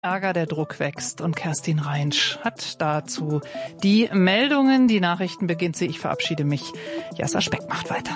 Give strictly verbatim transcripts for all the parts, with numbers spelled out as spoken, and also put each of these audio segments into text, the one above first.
Ärger, der Druck wächst und Kerstin Reinsch hat dazu die Meldungen. Die Nachrichten beginnt sie. Ich verabschiede mich. Jassa Speck macht weiter.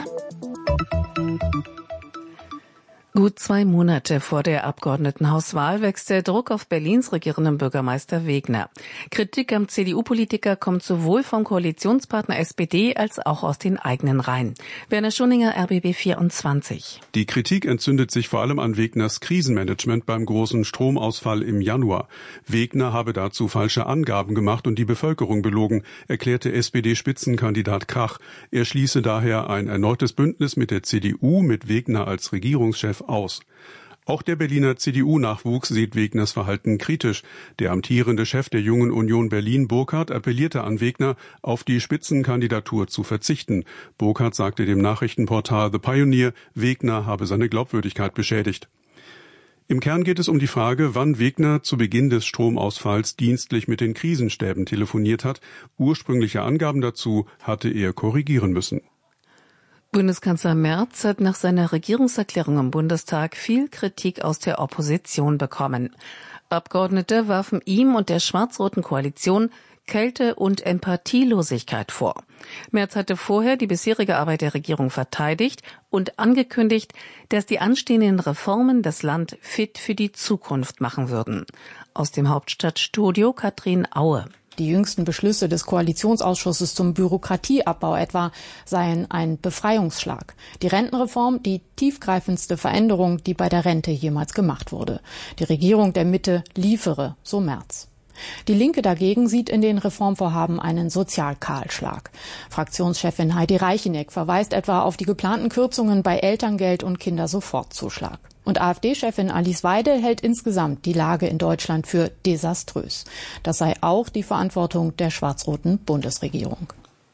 Gut zwei Monate vor der Abgeordnetenhauswahl wächst der Druck auf Berlins regierenden Bürgermeister Wegner. Kritik am C D U-Politiker kommt sowohl vom Koalitionspartner S P D als auch aus den eigenen Reihen. Werner Schunninger, R B B vierundzwanzig. Die Kritik entzündet sich vor allem an Wegners Krisenmanagement beim großen Stromausfall im Januar. Wegner habe dazu falsche Angaben gemacht und die Bevölkerung belogen, erklärte S P D-Spitzenkandidat Krach. Er schließe daher ein erneutes Bündnis mit der C D U mit Wegner als Regierungschef aus. Auch der Berliner C D U-Nachwuchs sieht Wegners Verhalten kritisch. Der amtierende Chef der Jungen Union Berlin, Burkhardt, appellierte an Wegner, auf die Spitzenkandidatur zu verzichten. Burkhardt sagte dem Nachrichtenportal The Pioneer, Wegner habe seine Glaubwürdigkeit beschädigt. Im Kern geht es um die Frage, wann Wegner zu Beginn des Stromausfalls dienstlich mit den Krisenstäben telefoniert hat. Ursprüngliche Angaben dazu hatte er korrigieren müssen. Bundeskanzler Merz hat nach seiner Regierungserklärung im Bundestag viel Kritik aus der Opposition bekommen. Abgeordnete warfen ihm und der schwarz-roten Koalition Kälte und Empathielosigkeit vor. Merz hatte vorher die bisherige Arbeit der Regierung verteidigt und angekündigt, dass die anstehenden Reformen das Land fit für die Zukunft machen würden. Aus dem Hauptstadtstudio Katrin Aue. Die jüngsten Beschlüsse des Koalitionsausschusses zum Bürokratieabbau etwa seien ein Befreiungsschlag. Die Rentenreform, die tiefgreifendste Veränderung, die bei der Rente jemals gemacht wurde. Die Regierung der Mitte liefere, so Merz. Die Linke dagegen sieht in den Reformvorhaben einen Sozialkahlschlag. Fraktionschefin Heidi Reicheneck verweist etwa auf die geplanten Kürzungen bei Elterngeld und Kindersofortzuschlag. Und AfD-Chefin Alice Weidel hält insgesamt die Lage in Deutschland für desaströs. Das sei auch die Verantwortung der schwarz-roten Bundesregierung.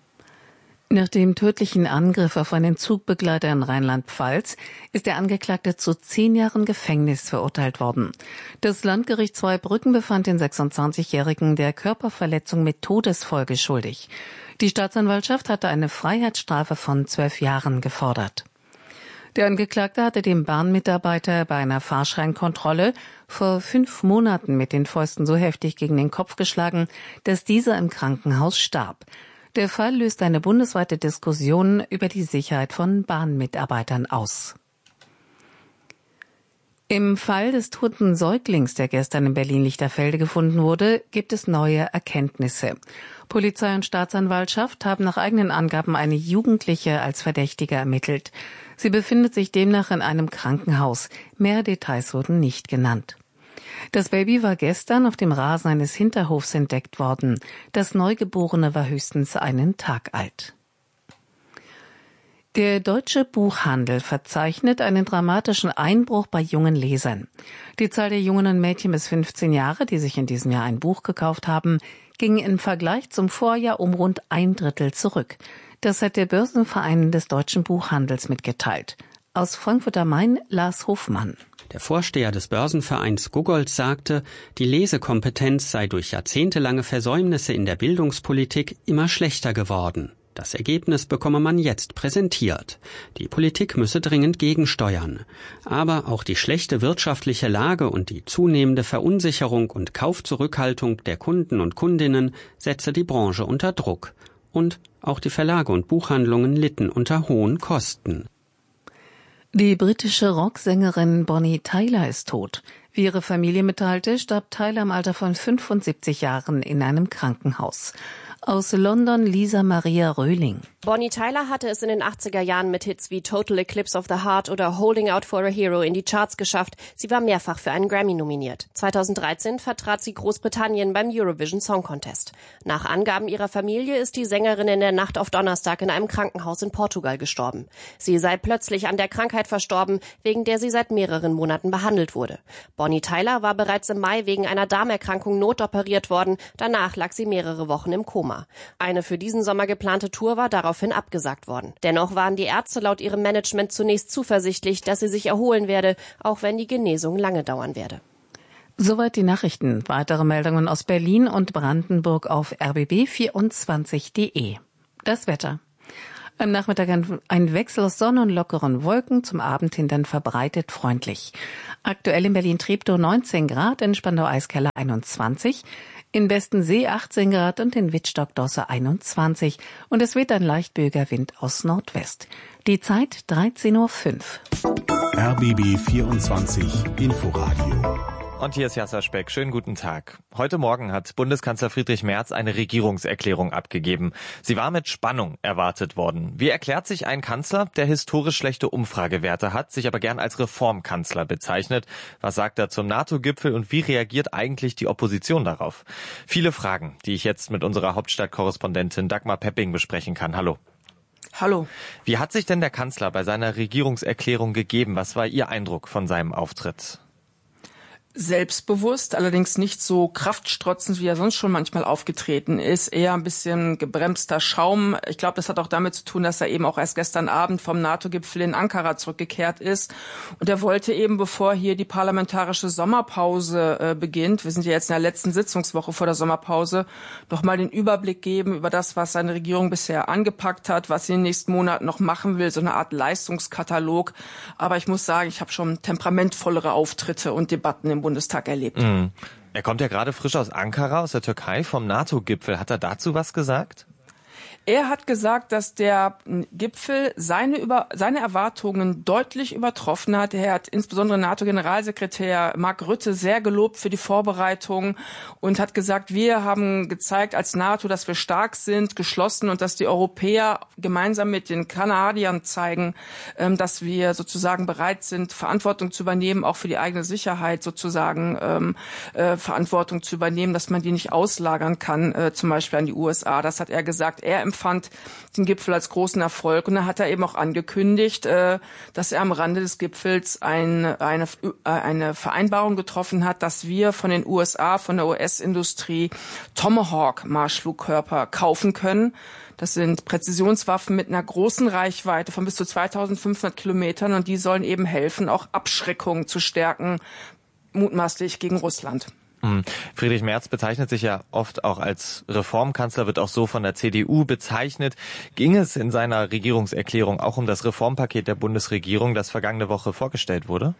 Nach dem tödlichen Angriff auf einen Zugbegleiter in Rheinland-Pfalz ist der Angeklagte zu zehn Jahren Gefängnis verurteilt worden. Das Landgericht Zweibrücken befand den sechsundzwanzigjährigen der Körperverletzung mit Todesfolge schuldig. Die Staatsanwaltschaft hatte eine Freiheitsstrafe von zwölf Jahren gefordert. Der Angeklagte hatte dem Bahnmitarbeiter bei einer Fahrscheinkontrolle vor fünf Monaten mit den Fäusten so heftig gegen den Kopf geschlagen, dass dieser im Krankenhaus starb. Der Fall löst eine bundesweite Diskussion über die Sicherheit von Bahnmitarbeitern aus. Im Fall des toten Säuglings, der gestern in Berlin-Lichterfelde gefunden wurde, gibt es neue Erkenntnisse. Polizei und Staatsanwaltschaft haben nach eigenen Angaben eine Jugendliche als Verdächtige ermittelt. Sie befindet sich demnach in einem Krankenhaus. Mehr Details wurden nicht genannt. Das Baby war gestern auf dem Rasen eines Hinterhofs entdeckt worden. Das Neugeborene war höchstens einen Tag alt. Der deutsche Buchhandel verzeichnet einen dramatischen Einbruch bei jungen Lesern. Die Zahl der Jungen und Mädchen bis fünfzehn Jahre, die sich in diesem Jahr ein Buch gekauft haben, ging im Vergleich zum Vorjahr um rund ein Drittel zurück. Das hat der Börsenverein des deutschen Buchhandels mitgeteilt. Aus Frankfurt am Main, Lars Hofmann. Der Vorsteher des Börsenvereins Guggold sagte, die Lesekompetenz sei durch jahrzehntelange Versäumnisse in der Bildungspolitik immer schlechter geworden. Das Ergebnis bekomme man jetzt präsentiert. Die Politik müsse dringend gegensteuern. Aber auch die schlechte wirtschaftliche Lage und die zunehmende Verunsicherung und Kaufzurückhaltung der Kunden und Kundinnen setze die Branche unter Druck. Und auch die Verlage und Buchhandlungen litten unter hohen Kosten. Die britische Rocksängerin Bonnie Tyler ist tot. Wie ihre Familie mitteilte, starb Tyler im Alter von fünfundsiebzig Jahren in einem Krankenhaus. Aus London Lisa Maria Röhling. Bonnie Tyler hatte es in den achtziger Jahren mit Hits wie Total Eclipse of the Heart oder Holding Out for a Hero in die Charts geschafft. Sie war mehrfach für einen Grammy nominiert. zweitausenddreizehn vertrat sie Großbritannien beim Eurovision Song Contest. Nach Angaben ihrer Familie ist die Sängerin in der Nacht auf Donnerstag in einem Krankenhaus in Portugal gestorben. Sie sei plötzlich an der Krankheit verstorben, wegen der sie seit mehreren Monaten behandelt wurde. Bonnie Tyler war bereits im Mai wegen einer Darmerkrankung notoperiert worden. Danach lag sie mehrere Wochen im Koma. Eine für diesen Sommer geplante Tour war daraufhin abgesagt worden. Dennoch waren die Ärzte laut ihrem Management zunächst zuversichtlich, dass sie sich erholen werde, auch wenn die Genesung lange dauern werde. Soweit die Nachrichten. Weitere Meldungen aus Berlin und Brandenburg auf r b b vierundzwanzig punkt d e. Das Wetter. Am Nachmittag ein Wechsel aus Sonne und lockeren Wolken, zum Abend hin dann verbreitet freundlich. Aktuell in Berlin-Treptow neunzehn Grad, in Spandau-Eiskeller einundzwanzig, in Bestensee achtzehn Grad und in Wittstock-Dosse einundzwanzig. Und es weht ein leicht böiger Wind aus Nordwest. Die Zeit dreizehn Uhr fünf. R B B vierundzwanzig Inforadio. Und hier ist Yasser Speck. Schönen guten Tag. Heute Morgen hat Bundeskanzler Friedrich Merz eine Regierungserklärung abgegeben. Sie war mit Spannung erwartet worden. Wie erklärt sich ein Kanzler, der historisch schlechte Umfragewerte hat, sich aber gern als Reformkanzler bezeichnet? Was sagt er zum NATO-Gipfel und wie reagiert eigentlich die Opposition darauf? Viele Fragen, die ich jetzt mit unserer Hauptstadtkorrespondentin Dagmar Pepping besprechen kann. Hallo. Hallo. Wie hat sich denn der Kanzler bei seiner Regierungserklärung gegeben? Was war Ihr Eindruck von seinem Auftritt? Selbstbewusst, allerdings nicht so kraftstrotzend, wie er sonst schon manchmal aufgetreten ist. Eher ein bisschen gebremster Schaum. Ich glaube, das hat auch damit zu tun, dass er eben auch erst gestern Abend vom NATO-Gipfel in Ankara zurückgekehrt ist. Und er wollte eben, bevor hier die parlamentarische Sommerpause äh, beginnt, wir sind ja jetzt in der letzten Sitzungswoche vor der Sommerpause, noch mal den Überblick geben über das, was seine Regierung bisher angepackt hat, was sie in den nächsten Monaten noch machen will, so eine Art Leistungskatalog. Aber ich muss sagen, ich habe schon temperamentvollere Auftritte und Debatten im Bundestag erlebt. Mhm. Er kommt ja gerade frisch aus Ankara, aus der Türkei, vom NATO-Gipfel. Hat er dazu was gesagt? Er hat gesagt, dass der Gipfel seine, über, seine Erwartungen deutlich übertroffen hat. Er hat insbesondere NATO-Generalsekretär Mark Rutte sehr gelobt für die Vorbereitung und hat gesagt, wir haben gezeigt als NATO, dass wir stark sind, geschlossen und dass die Europäer gemeinsam mit den Kanadiern zeigen, dass wir sozusagen bereit sind, Verantwortung zu übernehmen, auch für die eigene Sicherheit sozusagen ähm, äh, Verantwortung zu übernehmen, dass man die nicht auslagern kann, äh, zum Beispiel an die U S A. Das hat er gesagt. Er empfand den Gipfel als großen Erfolg und dann hat er eben auch angekündigt, dass er am Rande des Gipfels eine, eine, eine Vereinbarung getroffen hat, dass wir von den U S A, von der U S-Industrie Tomahawk-Marschflugkörper kaufen können. Das sind Präzisionswaffen mit einer großen Reichweite von bis zu zweitausendfünfhundert Kilometern und die sollen eben helfen, auch Abschreckung zu stärken, mutmaßlich gegen Russland. Friedrich Merz bezeichnet sich ja oft auch als Reformkanzler, wird auch so von der C D U bezeichnet. Ging es in seiner Regierungserklärung auch um das Reformpaket der Bundesregierung, das vergangene Woche vorgestellt wurde?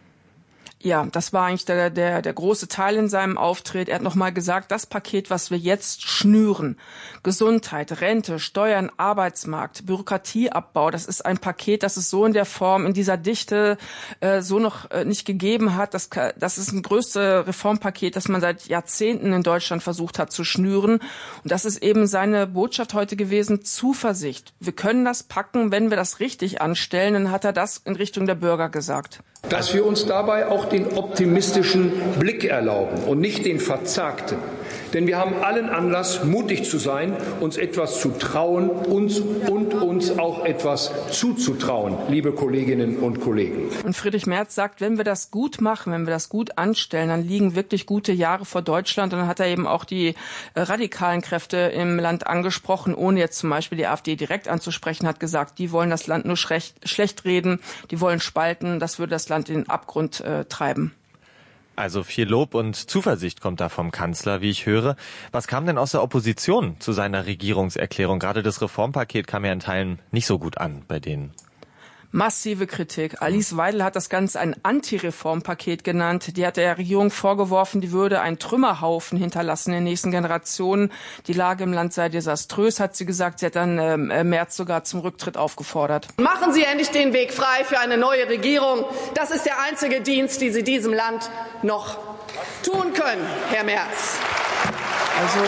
Ja, das war eigentlich der, der, der große Teil in seinem Auftritt. Er hat nochmal gesagt, das Paket, was wir jetzt schnüren, Gesundheit, Rente, Steuern, Arbeitsmarkt, Bürokratieabbau, das ist ein Paket, das es so in der Form, in dieser Dichte äh, so noch äh, nicht gegeben hat. Das, das ist ein größtes Reformpaket, das man seit Jahrzehnten in Deutschland versucht hat zu schnüren. Und das ist eben seine Botschaft heute gewesen, Zuversicht. Wir können das packen, wenn wir das richtig anstellen. Dann hat er das in Richtung der Bürger gesagt. Dass wir uns dabei auch den optimistischen Blick erlauben und nicht den verzagten. Denn wir haben allen Anlass, mutig zu sein, uns etwas zu trauen uns und uns auch etwas zuzutrauen, liebe Kolleginnen und Kollegen. Und Friedrich Merz sagt, wenn wir das gut machen, wenn wir das gut anstellen, dann liegen wirklich gute Jahre vor Deutschland. Und dann hat er eben auch die äh, radikalen Kräfte im Land angesprochen, ohne jetzt zum Beispiel die AfD direkt anzusprechen, hat gesagt, die wollen das Land nur schlecht, schlecht reden, die wollen spalten, das würde das Land in den Abgrund äh, treiben. Also viel Lob und Zuversicht kommt da vom Kanzler, wie ich höre. Was kam denn aus der Opposition zu seiner Regierungserklärung? Gerade das Reformpaket kam ja in Teilen nicht so gut an bei denen. Massive Kritik. Alice Weidel hat das Ganze ein Anti-Reformpaket genannt. Die hat der Regierung vorgeworfen, die würde einen Trümmerhaufen hinterlassen in den nächsten Generationen. Die Lage im Land sei desaströs, hat sie gesagt. Sie hat dann äh, Merz sogar zum Rücktritt aufgefordert. Machen Sie endlich den Weg frei für eine neue Regierung. Das ist der einzige Dienst, den Sie diesem Land noch tun können, Herr Merz. Also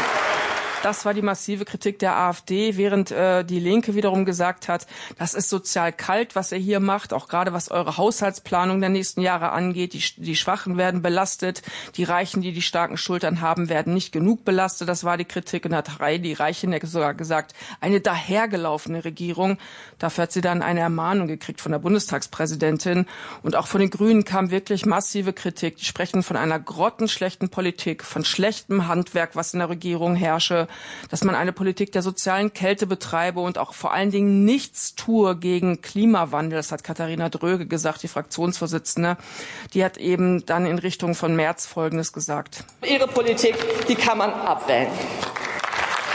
das war die massive Kritik der AfD, während äh, die Linke wiederum gesagt hat, das ist sozial kalt, was er hier macht, auch gerade was eure Haushaltsplanung der nächsten Jahre angeht. Die, die Schwachen werden belastet, die Reichen, die die starken Schultern haben, werden nicht genug belastet. Das war die Kritik. Und hat die Reichen sogar gesagt, eine dahergelaufene Regierung. Dafür hat sie dann eine Ermahnung gekriegt von der Bundestagspräsidentin. Und auch von den Grünen kam wirklich massive Kritik. Die sprechen von einer grottenschlechten Politik, von schlechtem Handwerk, was in der Regierung herrsche, dass man eine Politik der sozialen Kälte betreibe und auch vor allen Dingen nichts tue gegen Klimawandel. Das hat Katharina Dröge gesagt, die Fraktionsvorsitzende. Die hat eben dann in Richtung von Merz Folgendes gesagt. Ihre Politik, die kann man abwählen.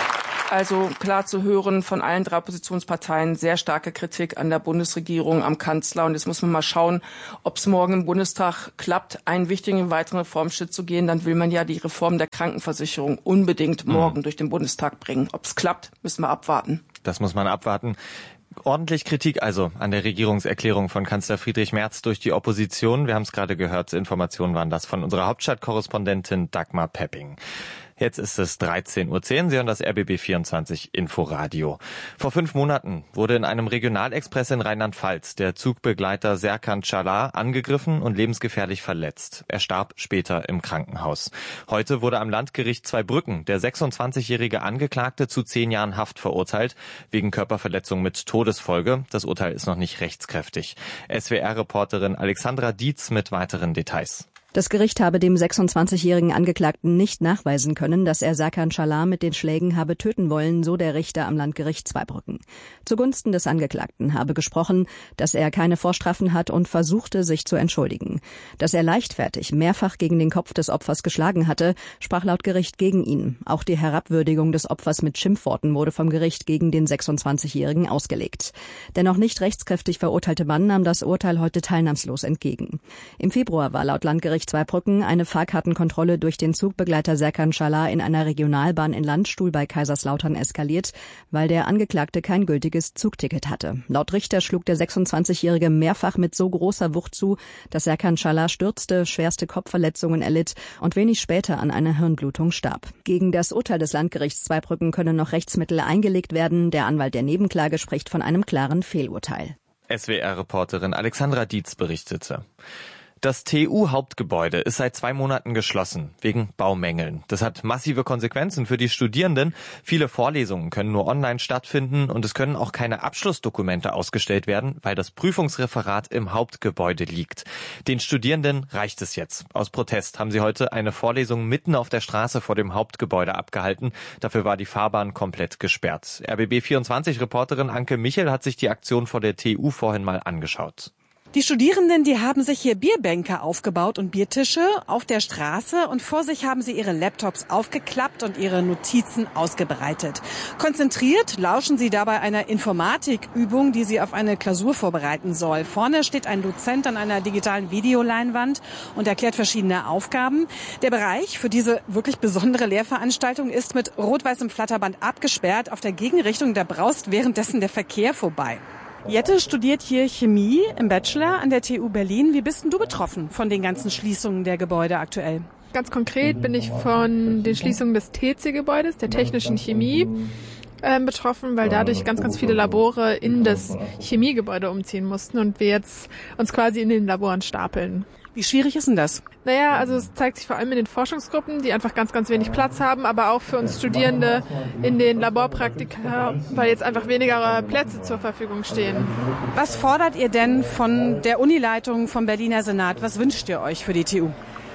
Also klar zu hören von allen drei Oppositionsparteien sehr starke Kritik an der Bundesregierung, am Kanzler. Und jetzt muss man mal schauen, ob es morgen im Bundestag klappt, einen wichtigen weiteren Reformschritt zu gehen. Dann will man ja die Reform der Krankenversicherung unbedingt morgen mhm. durch den Bundestag bringen. Ob es klappt, müssen wir abwarten. Das muss man abwarten. Ordentlich Kritik also an der Regierungserklärung von Kanzler Friedrich Merz durch die Opposition. Wir haben es gerade gehört, Informationen waren das von unserer Hauptstadtkorrespondentin Dagmar Pepping. Jetzt ist es dreizehn Uhr zehn. Sie hören das R B B vierundzwanzig Inforadio. Vor fünf Monaten wurde in einem Regionalexpress in Rheinland-Pfalz der Zugbegleiter Serkan Çalar angegriffen und lebensgefährlich verletzt. Er starb später im Krankenhaus. Heute wurde am Landgericht Zweibrücken der sechsundzwanzigjährige Angeklagte zu zehn Jahren Haft verurteilt, wegen Körperverletzung mit Todesfolge. Das Urteil ist noch nicht rechtskräftig. S W R-Reporterin Alexandra Dietz mit weiteren Details. Das Gericht habe dem sechsundzwanzigjährigen Angeklagten nicht nachweisen können, dass er Serkan Çalar mit den Schlägen habe töten wollen, so der Richter am Landgericht Zweibrücken. Zugunsten des Angeklagten habe gesprochen, dass er keine Vorstrafen hat und versuchte, sich zu entschuldigen. Dass er leichtfertig mehrfach gegen den Kopf des Opfers geschlagen hatte, sprach laut Gericht gegen ihn. Auch die Herabwürdigung des Opfers mit Schimpfworten wurde vom Gericht gegen den sechsundzwanzigjährigen ausgelegt. Der noch nicht rechtskräftig verurteilte Mann nahm das Urteil heute teilnahmslos entgegen. Im Februar war laut Landgericht Zweibrücken eine Fahrkartenkontrolle durch den Zugbegleiter Serkan Çalar in einer Regionalbahn in Landstuhl bei Kaiserslautern eskaliert, weil der Angeklagte kein gültiges Zugticket hatte. Laut Richter schlug der sechsundzwanzigjährige mehrfach mit so großer Wucht zu, dass Serkan Çalar stürzte, schwerste Kopfverletzungen erlitt und wenig später an einer Hirnblutung starb. Gegen das Urteil des Landgerichts Zweibrücken können noch Rechtsmittel eingelegt werden. Der Anwalt der Nebenklage spricht von einem klaren Fehlurteil. S W R-Reporterin Alexandra Dietz berichtete. Das T U-Hauptgebäude ist seit zwei Monaten geschlossen, wegen Baumängeln. Das hat massive Konsequenzen für die Studierenden. Viele Vorlesungen können nur online stattfinden und es können auch keine Abschlussdokumente ausgestellt werden, weil das Prüfungsreferat im Hauptgebäude liegt. Den Studierenden reicht es jetzt. Aus Protest haben sie heute eine Vorlesung mitten auf der Straße vor dem Hauptgebäude abgehalten. Dafür war die Fahrbahn komplett gesperrt. R B B vierundzwanzig-Reporterin Anke Michel hat sich die Aktion vor der T U vorhin mal angeschaut. Die Studierenden, die haben sich hier Bierbänke aufgebaut und Biertische auf der Straße und vor sich haben sie ihre Laptops aufgeklappt und ihre Notizen ausgebreitet. Konzentriert lauschen sie dabei einer Informatikübung, die sie auf eine Klausur vorbereiten soll. Vorne steht ein Dozent an einer digitalen Videoleinwand und erklärt verschiedene Aufgaben. Der Bereich für diese wirklich besondere Lehrveranstaltung ist mit rot-weißem Flatterband abgesperrt. Auf der Gegenrichtung, da braust währenddessen der Verkehr vorbei. Jette studiert hier Chemie im Bachelor an der T U Berlin. Wie bist denn du betroffen von den ganzen Schließungen der Gebäude aktuell? Ganz konkret bin ich von den Schließungen des T C-Gebäudes, der Technischen Chemie, äh, betroffen, weil dadurch ganz, ganz viele Labore in das Chemiegebäude umziehen mussten und wir jetzt uns quasi in den Laboren stapeln. Wie schwierig ist denn das? Naja, also es zeigt sich vor allem in den Forschungsgruppen, die einfach ganz, ganz wenig Platz haben, aber auch für uns Studierende in den Laborpraktika, weil jetzt einfach weniger Plätze zur Verfügung stehen. Was fordert ihr denn von der Unileitung vom Berliner Senat? Was wünscht ihr euch für die T U?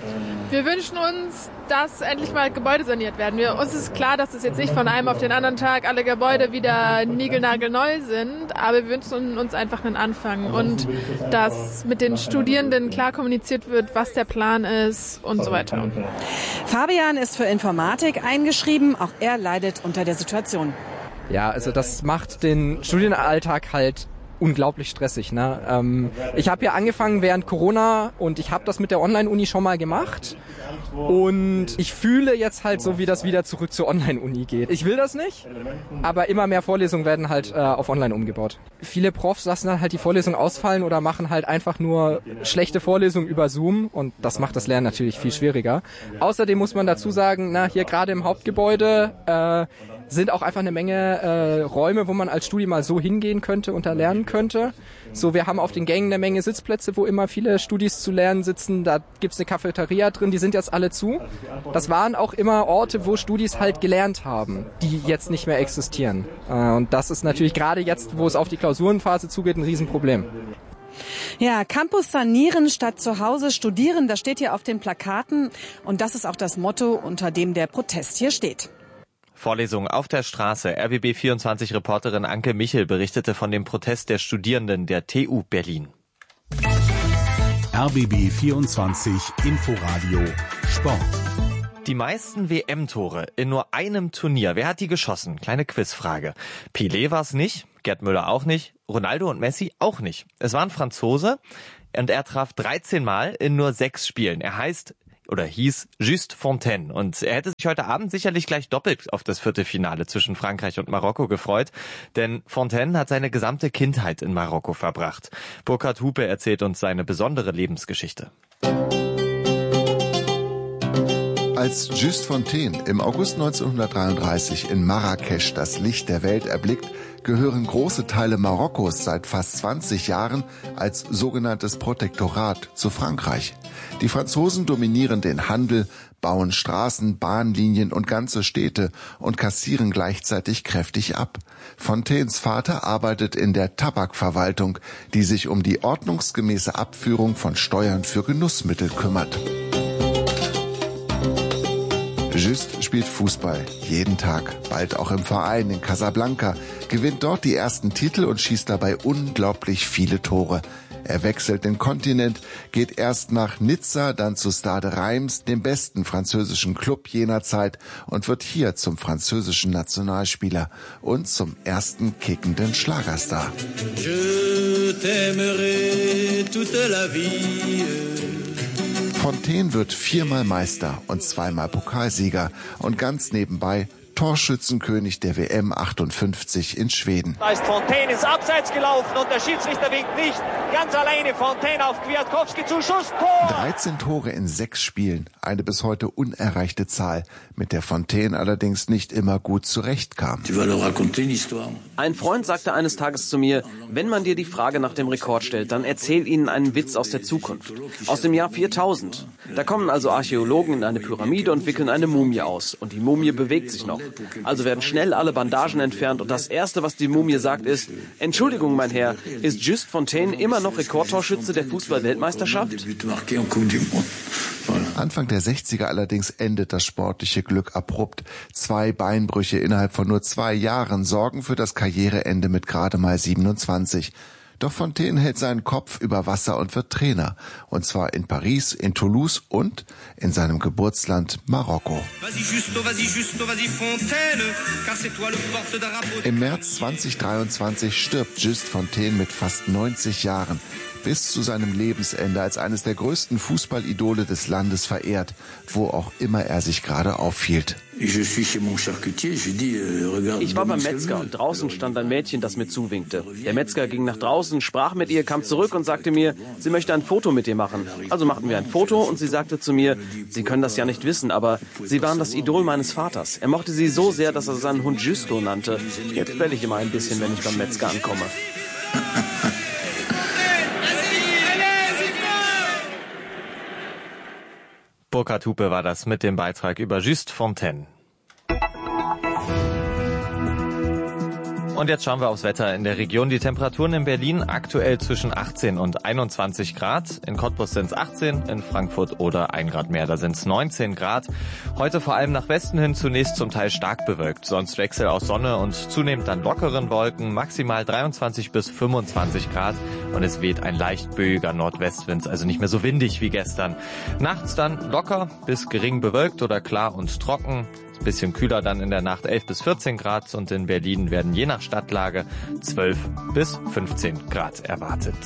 Wir wünschen uns, dass endlich mal Gebäude saniert werden. Wir, uns ist klar, dass es jetzt nicht von einem auf den anderen Tag alle Gebäude wieder niegelnagelneu sind, aber wir wünschen uns einfach einen Anfang und dass mit den Studierenden klar kommuniziert wird, was der Plan ist und so weiter. Fabian ist für Informatik eingeschrieben, auch er leidet unter der Situation. Ja, also das macht den Studienalltag halt unglaublich stressig. Ne? Ähm, ich habe hier angefangen während Corona und ich habe das mit der Online-Uni schon mal gemacht und ich fühle jetzt halt so, wie das wieder zurück zur Online-Uni geht. Ich will das nicht, aber immer mehr Vorlesungen werden halt äh, auf Online umgebaut. Viele Profs lassen dann halt die Vorlesungen ausfallen oder machen halt einfach nur schlechte Vorlesungen über Zoom und das macht das Lernen natürlich viel schwieriger. Außerdem muss man dazu sagen, na hier gerade im Hauptgebäude äh, sind auch einfach eine Menge äh, Räume, wo man als Studi mal so hingehen könnte und da lernen könnte. So, wir haben auf den Gängen eine Menge Sitzplätze, wo immer viele Studis zu lernen sitzen. Da gibt's eine Cafeteria drin, die sind jetzt alle zu. Das waren auch immer Orte, wo Studis halt gelernt haben, die jetzt nicht mehr existieren. Äh, und das ist natürlich gerade jetzt, wo es auf die Klausurenphase zugeht, ein Riesenproblem. Ja, Campus sanieren statt zu Hause studieren, das steht hier auf den Plakaten. Und das ist auch das Motto, unter dem der Protest hier steht. Vorlesung auf der Straße. R B B vierundzwanzig-Reporterin Anke Michel berichtete von dem Protest der Studierenden der T U Berlin. R B B vierundzwanzig Inforadio Sport. Die meisten W M-Tore in nur einem Turnier. Wer hat die geschossen? Kleine Quizfrage. Pelé war es nicht, Gerd Müller auch nicht, Ronaldo und Messi auch nicht. Es war ein Franzose und er traf dreizehn Mal in nur sechs Spielen. Er heißt oder hieß Just Fontaine und er hätte sich heute Abend sicherlich gleich doppelt auf das vierte Finale zwischen Frankreich und Marokko gefreut, denn Fontaine hat seine gesamte Kindheit in Marokko verbracht. Burkhard Hupe erzählt uns seine besondere Lebensgeschichte. Als Just Fontaine im August neunzehnhundertdreiunddreißig in Marrakesch das Licht der Welt erblickt, gehören große Teile Marokkos seit fast zwanzig Jahren als sogenanntes Protektorat zu Frankreich. Die Franzosen dominieren den Handel, bauen Straßen, Bahnlinien und ganze Städte und kassieren gleichzeitig kräftig ab. Fontaines Vater arbeitet in der Tabakverwaltung, die sich um die ordnungsgemäße Abführung von Steuern für Genussmittel kümmert. Just spielt Fußball, jeden Tag, bald auch im Verein in Casablanca, gewinnt dort die ersten Titel und schießt dabei unglaublich viele Tore. Er wechselt den Kontinent, geht erst nach Nizza, dann zu Stade Reims, dem besten französischen Club jener Zeit, und wird hier zum französischen Nationalspieler und zum ersten kickenden Schlagerstar. Je t'aimerai toute la vie. Fontaine wird viermal Meister und zweimal Pokalsieger und ganz nebenbei Torschützenkönig der W M achtundfünfzig in Schweden. Da ist Fontaine ins Abseits gelaufen und der Schiedsrichter winkt nicht. Ganz alleine Fontaine auf Kwiatkowski zu Schuss, Tor! dreizehn Tore in sechs Spielen, eine bis heute unerreichte Zahl, mit der Fontaine allerdings nicht immer gut zurechtkam. Ein Freund sagte eines Tages zu mir, wenn man dir die Frage nach dem Rekord stellt, dann erzähl ihnen einen Witz aus der Zukunft, aus dem Jahr viertausend. Da kommen also Archäologen in eine Pyramide und wickeln eine Mumie aus und die Mumie bewegt sich noch. Also werden schnell alle Bandagen entfernt und das Erste, was die Mumie sagt, ist: Entschuldigung, mein Herr, ist Just Fontaine immer noch Rekordtorschütze der Fußball-Weltmeisterschaft? Anfang der sechziger allerdings endet das sportliche Glück abrupt. Zwei Beinbrüche innerhalb von nur zwei Jahren sorgen für das Karriereende mit gerade mal siebenundzwanzig. Doch Fontaine hält seinen Kopf über Wasser und wird Trainer. Und zwar in Paris, in Toulouse und in seinem Geburtsland Marokko. Im März zweitausenddreiundzwanzig stirbt Just Fontaine mit fast neunzig Jahren. Bis zu seinem Lebensende als eines der größten Fußballidole des Landes verehrt, wo auch immer er sich gerade aufhielt. Ich war beim Metzger und draußen stand ein Mädchen, das mir zuwinkte. Der Metzger ging nach draußen, sprach mit ihr, kam zurück und sagte mir, sie möchte ein Foto mit ihr machen. Also machten wir ein Foto und sie sagte zu mir, Sie können das ja nicht wissen, aber Sie waren das Idol meines Vaters. Er mochte sie so sehr, dass er seinen Hund Justo nannte. Jetzt belle ich immer ein bisschen, wenn ich beim Metzger ankomme. Burkhard Hupe war das mit dem Beitrag über Just Fontaine. Und jetzt schauen wir aufs Wetter in der Region. Die Temperaturen in Berlin aktuell zwischen achtzehn und einundzwanzig Grad. In Cottbus sind es achtzehn, in Frankfurt oder ein Grad mehr, da sind es neunzehn Grad. Heute vor allem nach Westen hin zunächst zum Teil stark bewölkt. Sonst Wechsel aus Sonne und zunehmend dann lockeren Wolken. Maximal dreiundzwanzig bis fünfundzwanzig Grad. Und es weht ein leicht böiger Nordwestwind, also nicht mehr so windig wie gestern. Nachts dann locker bis gering bewölkt oder klar und trocken. Ein bisschen kühler dann in der Nacht elf bis vierzehn Grad und in Berlin werden je nach Stadtlage zwölf bis fünfzehn Grad erwartet.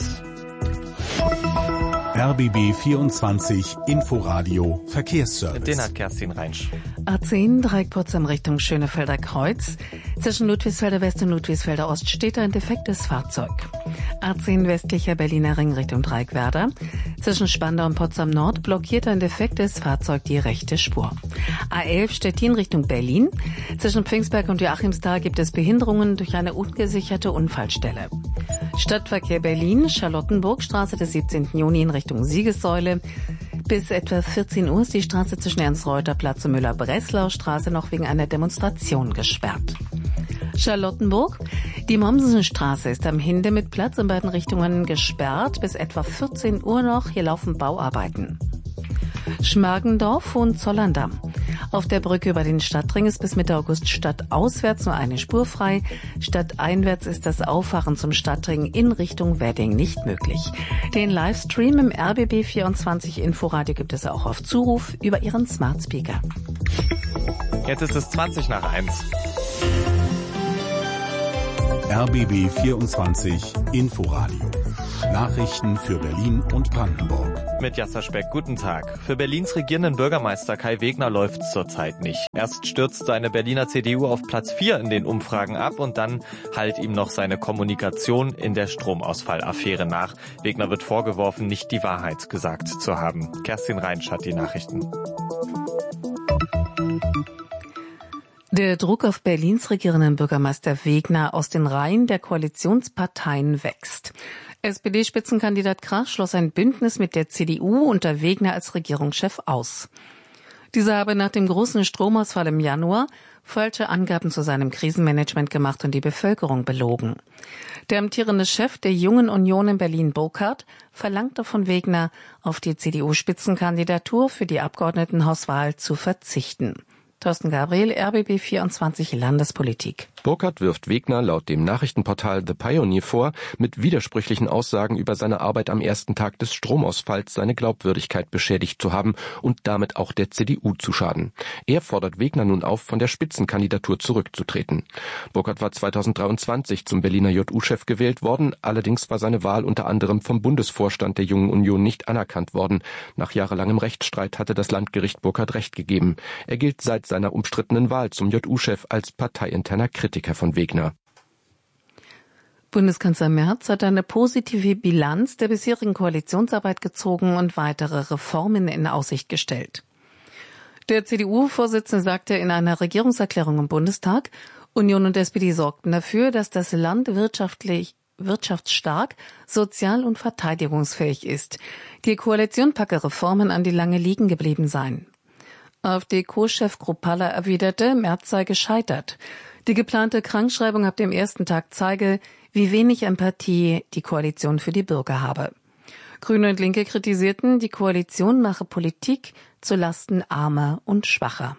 R B B vierundzwanzig Inforadio Verkehrsservice. Den hat Kerstin Reinsch. A zehn Dreieck Potsdam Richtung Schönefelder Kreuz. Zwischen Ludwigsfelder West und Ludwigsfelder Ost steht ein defektes Fahrzeug. A zehn westlicher Berliner Ring Richtung Dreieckwerder. Zwischen Spandau und Potsdam Nord blockiert ein defektes Fahrzeug die rechte Spur. A elf Stettin Richtung Berlin. Zwischen Pfingstberg und Joachimsthal gibt es Behinderungen durch eine ungesicherte Unfallstelle. Stadtverkehr Berlin, Charlottenburg, Straße des siebzehnten Juni in Richtung Siegessäule. Bis etwa vierzehn Uhr ist die Straße zwischen Ernst-Reuter-Platz und Müller-Breslau-Straße noch wegen einer Demonstration gesperrt. Charlottenburg. Die Mommsenstraße ist am Hindemithplatz in beiden Richtungen gesperrt. Bis etwa vierzehn Uhr noch. Hier laufen Bauarbeiten. Schmargendorf und Zollerndamm. Auf der Brücke über den Stadtring ist bis Mitte August stadtauswärts nur eine Spur frei. Stadteinwärts ist das Auffahren zum Stadtring in Richtung Wedding nicht möglich. Den Livestream im R B B vierundzwanzig Inforadio gibt es auch auf Zuruf über Ihren Smart Speaker. Jetzt ist es zwanzig nach eins. R B B vierundzwanzig Inforadio. Nachrichten für Berlin und Brandenburg. Mit Jasser Speck, guten Tag. Für Berlins regierenden Bürgermeister Kai Wegner läuft's zurzeit nicht. Erst stürzt seine Berliner C D U auf Platz vier in den Umfragen ab und dann hallt ihm noch seine Kommunikation in der Stromausfallaffäre nach. Wegner wird vorgeworfen, nicht die Wahrheit gesagt zu haben. Kerstin Reinsch hat die Nachrichten. Der Druck auf Berlins regierenden Bürgermeister Wegner aus den Reihen der Koalitionsparteien wächst. S P D-Spitzenkandidat Krach schloss ein Bündnis mit der C D U unter Wegner als Regierungschef aus. Dieser habe nach dem großen Stromausfall im Januar falsche Angaben zu seinem Krisenmanagement gemacht und die Bevölkerung belogen. Der amtierende Chef der Jungen Union in Berlin, Burkhardt, verlangte von Wegner, auf die C D U-Spitzenkandidatur für die Abgeordnetenhauswahl zu verzichten. Thorsten Gabriel, R B B vierundzwanzig Landespolitik. Burkhardt wirft Wegner laut dem Nachrichtenportal The Pioneer vor, mit widersprüchlichen Aussagen über seine Arbeit am ersten Tag des Stromausfalls seine Glaubwürdigkeit beschädigt zu haben und damit auch der C D U zu schaden. Er fordert Wegner nun auf, von der Spitzenkandidatur zurückzutreten. Burkhardt war zweitausenddreiundzwanzig zum Berliner J U-Chef gewählt worden, allerdings war seine Wahl unter anderem vom Bundesvorstand der Jungen Union nicht anerkannt worden. Nach jahrelangem Rechtsstreit hatte das Landgericht Burkhardt Recht gegeben. Er gilt seit seiner umstrittenen Wahl zum J U-Chef als parteiinterner Kritiker von Wegner. Bundeskanzler Merz hat eine positive Bilanz der bisherigen Koalitionsarbeit gezogen und weitere Reformen in Aussicht gestellt. Der C D U-Vorsitzende sagte in einer Regierungserklärung im Bundestag, Union und S P D sorgten dafür, dass das Land wirtschaftlich wirtschaftsstark, sozial und verteidigungsfähig ist. Die Koalition packe Reformen an, die lange liegen geblieben seien. AfD-Co-Chef Kruppalla erwiderte, Merz sei gescheitert. Die geplante Krankschreibung ab dem ersten Tag zeige, wie wenig Empathie die Koalition für die Bürger habe. Grüne und Linke kritisierten, die Koalition mache Politik zu Lasten Armer und Schwacher.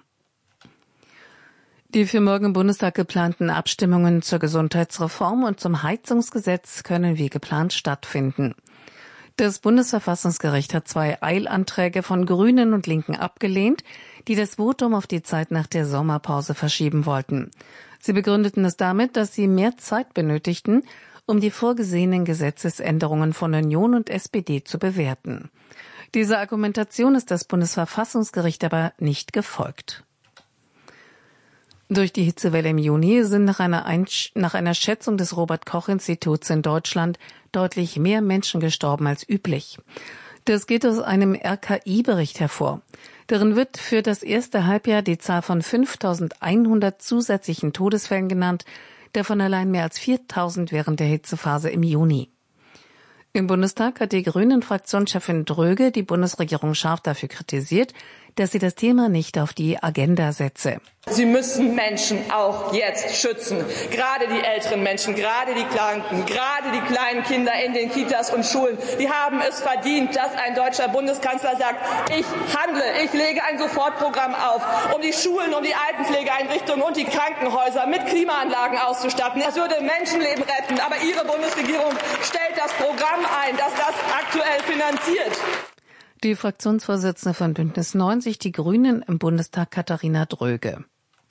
Die für morgen im Bundestag geplanten Abstimmungen zur Gesundheitsreform und zum Heizungsgesetz können wie geplant stattfinden. Das Bundesverfassungsgericht hat zwei Eilanträge von Grünen und Linken abgelehnt, die das Votum auf die Zeit nach der Sommerpause verschieben wollten. Sie begründeten es damit, dass sie mehr Zeit benötigten, um die vorgesehenen Gesetzesänderungen von Union und S P D zu bewerten. Dieser Argumentation ist das Bundesverfassungsgericht aber nicht gefolgt. Durch die Hitzewelle im Juni sind nach einer, Einsch- nach einer Schätzung des Robert-Koch-Instituts in Deutschland deutlich mehr Menschen gestorben als üblich. Das geht aus einem R K I-Bericht hervor. Darin wird für das erste Halbjahr die Zahl von fünftausendeinhundert zusätzlichen Todesfällen genannt, davon allein mehr als viertausend während der Hitzephase im Juni. Im Bundestag hat die Grünen-Fraktionschefin Dröge die Bundesregierung scharf dafür kritisiert, dass sie das Thema nicht auf die Agenda setze. Sie müssen Menschen auch jetzt schützen. Gerade die älteren Menschen, gerade die Kranken, gerade die kleinen Kinder in den Kitas und Schulen. Die haben es verdient, dass ein deutscher Bundeskanzler sagt, ich handle, ich lege ein Sofortprogramm auf, um die Schulen, um die Altenpflegeeinrichtungen und die Krankenhäuser mit Klimaanlagen auszustatten. Das würde Menschenleben retten. Aber Ihre Bundesregierung stellt das Programm ein, das das aktuell finanziert. Die Fraktionsvorsitzende von Bündnis neunzig, die Grünen im Bundestag, Katharina Dröge.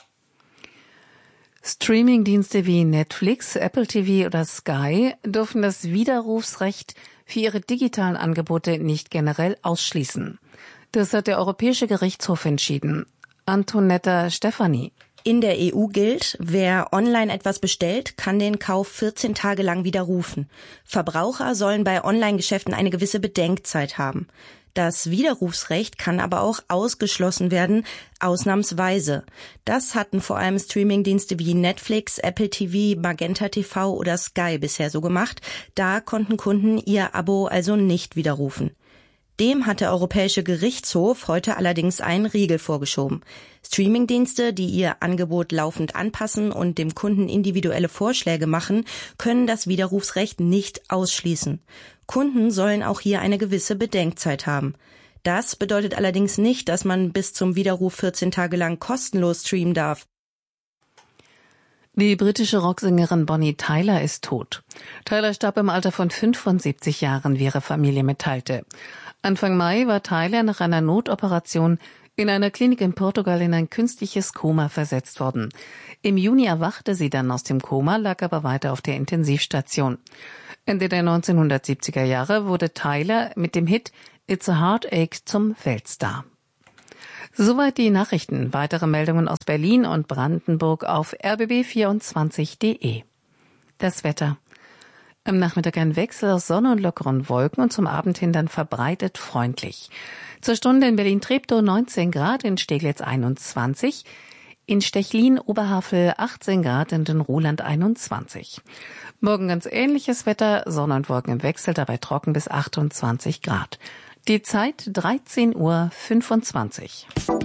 Streamingdienste wie Netflix, Apple T V oder Sky dürfen das Widerrufsrecht für ihre digitalen Angebote nicht generell ausschließen. Das hat der Europäische Gerichtshof entschieden. Antonetta Stefani. In der E U gilt, wer online etwas bestellt, kann den Kauf vierzehn Tage lang widerrufen. Verbraucher sollen bei Online-Geschäften eine gewisse Bedenkzeit haben. Das Widerrufsrecht kann aber auch ausgeschlossen werden, ausnahmsweise. Das hatten vor allem Streamingdienste wie Netflix, Apple T V, Magenta T V oder Sky bisher so gemacht. Da konnten Kunden ihr Abo also nicht widerrufen. Dem hat der Europäische Gerichtshof heute allerdings einen Riegel vorgeschoben. Streamingdienste, die ihr Angebot laufend anpassen und dem Kunden individuelle Vorschläge machen, können das Widerrufsrecht nicht ausschließen. Kunden sollen auch hier eine gewisse Bedenkzeit haben. Das bedeutet allerdings nicht, dass man bis zum Widerruf vierzehn Tage lang kostenlos streamen darf. Die britische Rocksängerin Bonnie Tyler ist tot. Tyler starb im Alter von fünfundsiebzig Jahren, wie ihre Familie mitteilte. Anfang Mai war Tyler nach einer Notoperation in einer Klinik in Portugal in ein künstliches Koma versetzt worden. Im Juni erwachte sie dann aus dem Koma, lag aber weiter auf der Intensivstation. Ende der neunzehnhundertsiebziger Jahre wurde Tyler mit dem Hit It's a Heartache zum Weltstar. Soweit die Nachrichten. Weitere Meldungen aus Berlin und Brandenburg auf r b b vierundzwanzig punkt d e. Das Wetter. Am Nachmittag ein Wechsel aus Sonne und lockeren Wolken und zum Abend hin dann verbreitet freundlich. Zur Stunde in Berlin-Treptow neunzehn Grad, in Steglitz einundzwanzig, in Stechlin-Oberhavel achtzehn Grad, in den Ruhland einundzwanzig. Morgen ganz ähnliches Wetter, Sonne und Wolken im Wechsel, dabei trocken bis achtundzwanzig Grad. Die Zeit dreizehn Uhr fünfundzwanzig.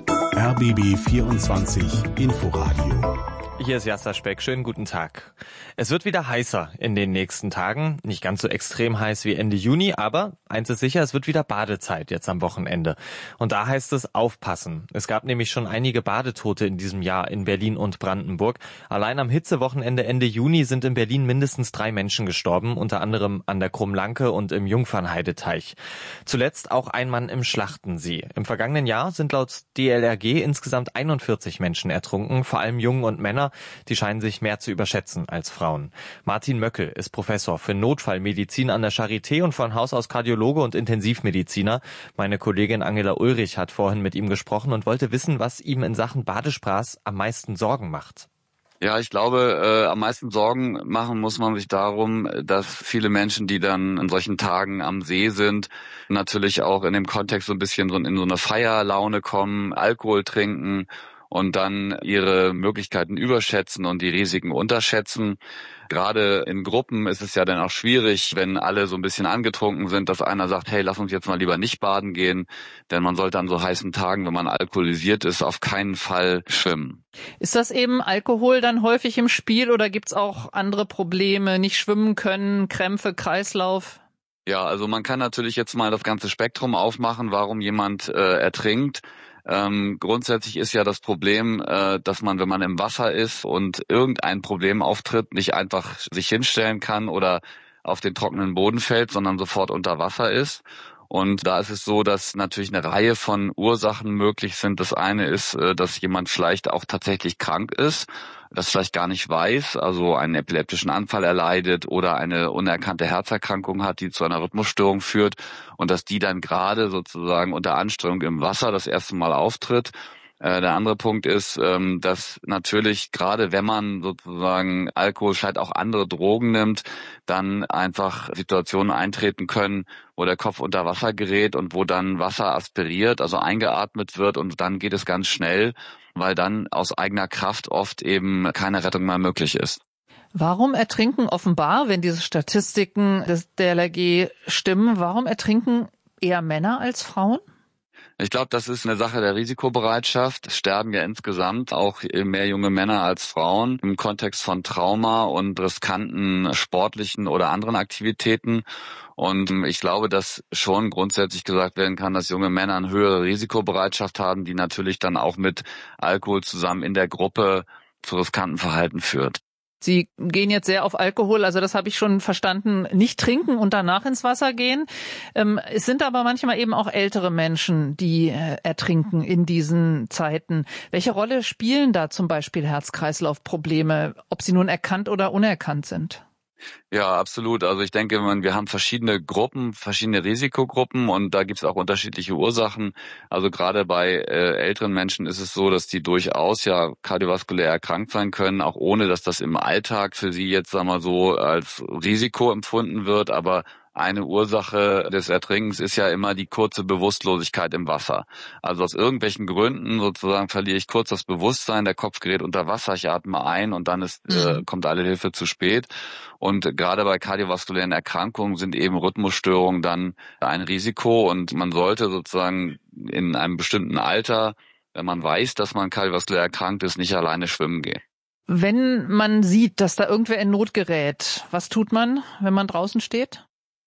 R B B vierundzwanzig Inforadio. Hier ist Jasser Speck. Schönen guten Tag. Es wird wieder heißer in den nächsten Tagen. Nicht ganz so extrem heiß wie Ende Juni, aber eins ist sicher, es wird wieder Badezeit jetzt am Wochenende. Und da heißt es aufpassen. Es gab nämlich schon einige Badetote in diesem Jahr in Berlin und Brandenburg. Allein am Hitzewochenende Ende Juni sind in Berlin mindestens drei Menschen gestorben, unter anderem an der Krummlanke und im Jungfernheideteich. Zuletzt auch ein Mann im Schlachtensee. Im vergangenen Jahr sind laut D L R G insgesamt einundvierzig Menschen ertrunken, vor allem Jungen und Männer. Die scheinen sich mehr zu überschätzen als Frauen. Martin Möckel ist Professor für Notfallmedizin an der Charité und von Haus aus Kardiologe und Intensivmediziner. Meine Kollegin Angela Ulrich hat vorhin mit ihm gesprochen und wollte wissen, was ihm in Sachen Badespaß am meisten Sorgen macht. Ja, ich glaube, äh, am meisten Sorgen machen muss man sich darum, dass viele Menschen, die dann an solchen Tagen am See sind, natürlich auch in dem Kontext so ein bisschen in so eine Feierlaune kommen, Alkohol trinken und dann ihre Möglichkeiten überschätzen und die Risiken unterschätzen. Gerade in Gruppen ist es ja dann auch schwierig, wenn alle so ein bisschen angetrunken sind, dass einer sagt, hey, lass uns jetzt mal lieber nicht baden gehen, denn man sollte an so heißen Tagen, wenn man alkoholisiert ist, auf keinen Fall schwimmen. Ist das eben Alkohol dann häufig im Spiel oder gibt's auch andere Probleme, nicht schwimmen können, Krämpfe, Kreislauf? Ja, also man kann natürlich jetzt mal das ganze Spektrum aufmachen, warum jemand äh, ertrinkt. Ähm, grundsätzlich ist ja das Problem, äh, dass man, wenn man im Wasser ist und irgendein Problem auftritt, nicht einfach sich hinstellen kann oder auf den trockenen Boden fällt, sondern sofort unter Wasser ist. Und da ist es so, dass natürlich eine Reihe von Ursachen möglich sind. Das eine ist, dass jemand vielleicht auch tatsächlich krank ist, das vielleicht gar nicht weiß, also einen epileptischen Anfall erleidet oder eine unerkannte Herzerkrankung hat, die zu einer Rhythmusstörung führt und dass die dann gerade sozusagen unter Anstrengung im Wasser das erste Mal auftritt. Der andere Punkt ist, dass natürlich gerade wenn man sozusagen Alkohol, vielleicht auch andere Drogen nimmt, dann einfach Situationen eintreten können, wo der Kopf unter Wasser gerät und wo dann Wasser aspiriert, also eingeatmet wird und dann geht es ganz schnell, weil dann aus eigener Kraft oft eben keine Rettung mehr möglich ist. Warum ertrinken offenbar, wenn diese Statistiken des D L R G stimmen, warum ertrinken eher Männer als Frauen? Ich glaube, das ist eine Sache der Risikobereitschaft. Es sterben ja insgesamt auch mehr junge Männer als Frauen im Kontext von Trauma und riskanten sportlichen oder anderen Aktivitäten. Und ich glaube, dass schon grundsätzlich gesagt werden kann, dass junge Männer eine höhere Risikobereitschaft haben, die natürlich dann auch mit Alkohol zusammen in der Gruppe zu riskanten Verhalten führt. Sie gehen jetzt sehr auf Alkohol, also das habe ich schon verstanden, nicht trinken und danach ins Wasser gehen. Ähm, es sind aber manchmal eben auch ältere Menschen, die äh, ertrinken in diesen Zeiten. Welche Rolle spielen da zum Beispiel Herz-Kreislauf-Probleme, ob sie nun erkannt oder unerkannt sind? Ja, absolut. Also ich denke, wir haben verschiedene Gruppen, verschiedene Risikogruppen und da gibt es auch unterschiedliche Ursachen. Also gerade bei äh, älteren Menschen ist es so, dass die durchaus ja kardiovaskulär erkrankt sein können, auch ohne, dass das im Alltag für sie jetzt, sagen wir mal so, als Risiko empfunden wird. Aber eine Ursache des Ertrinkens ist ja immer die kurze Bewusstlosigkeit im Wasser. Also aus irgendwelchen Gründen sozusagen verliere ich kurz das Bewusstsein, der Kopf gerät unter Wasser, ich atme ein und dann ist, äh, kommt alle Hilfe zu spät. Und gerade bei kardiovaskulären Erkrankungen sind eben Rhythmusstörungen dann ein Risiko und man sollte sozusagen in einem bestimmten Alter, wenn man weiß, dass man kardiovaskulär erkrankt ist, nicht alleine schwimmen gehen. Wenn man sieht, dass da irgendwer in Not gerät, was tut man, wenn man draußen steht?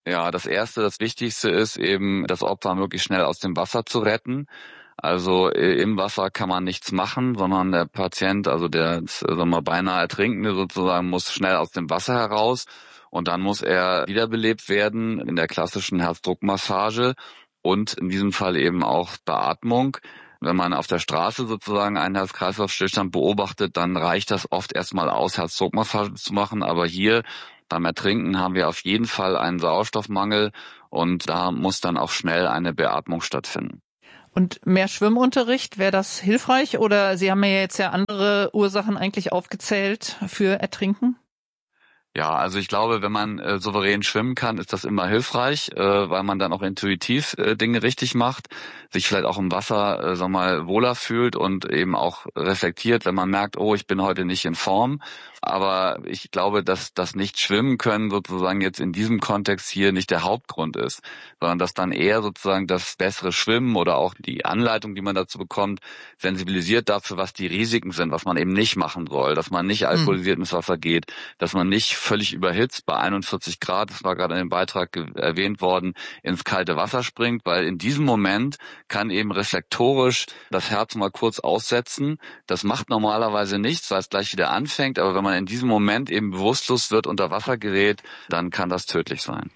Ja, das Erste, das Wichtigste ist eben, das Opfer möglichst schnell aus dem Wasser zu retten. Also im Wasser kann man nichts machen, sondern der Patient, also der sagen wir mal, beinahe Ertrinkende sozusagen, muss schnell aus dem Wasser heraus und dann muss er wiederbelebt werden in der klassischen Herzdruckmassage und in diesem Fall eben auch Beatmung. Wenn man auf der Straße sozusagen einen Herz-Kreislauf-Stillstand beobachtet, dann reicht das oft erstmal aus, Herzdruckmassage zu machen, aber hier beim Ertrinken haben wir auf jeden Fall einen Sauerstoffmangel und da muss dann auch schnell eine Beatmung stattfinden. Und mehr Schwimmunterricht, wäre das hilfreich? Oder Sie haben ja jetzt ja andere Ursachen eigentlich aufgezählt für Ertrinken? Ja, also ich glaube, wenn man äh, souverän schwimmen kann, ist das immer hilfreich, äh, weil man dann auch intuitiv äh, Dinge richtig macht, sich vielleicht auch im Wasser, äh, sag mal, wohler fühlt und eben auch reflektiert, wenn man merkt, oh, ich bin heute nicht in Form. Aber ich glaube, dass das nicht schwimmen können sozusagen jetzt in diesem Kontext hier nicht der Hauptgrund ist, sondern dass dann eher sozusagen das bessere Schwimmen oder auch die Anleitung, die man dazu bekommt, sensibilisiert dafür, was die Risiken sind, was man eben nicht machen soll, dass man nicht alkoholisiert ins Wasser geht, dass man nicht völlig überhitzt bei einundvierzig Grad, das war gerade in dem Beitrag erwähnt worden, ins kalte Wasser springt, weil in diesem Moment kann eben reflektorisch das Herz mal kurz aussetzen. Das macht normalerweise nichts, weil es gleich wieder anfängt, aber wenn man in diesem Moment eben bewusstlos wird, unter Wasser gerät, dann kann das tödlich sein.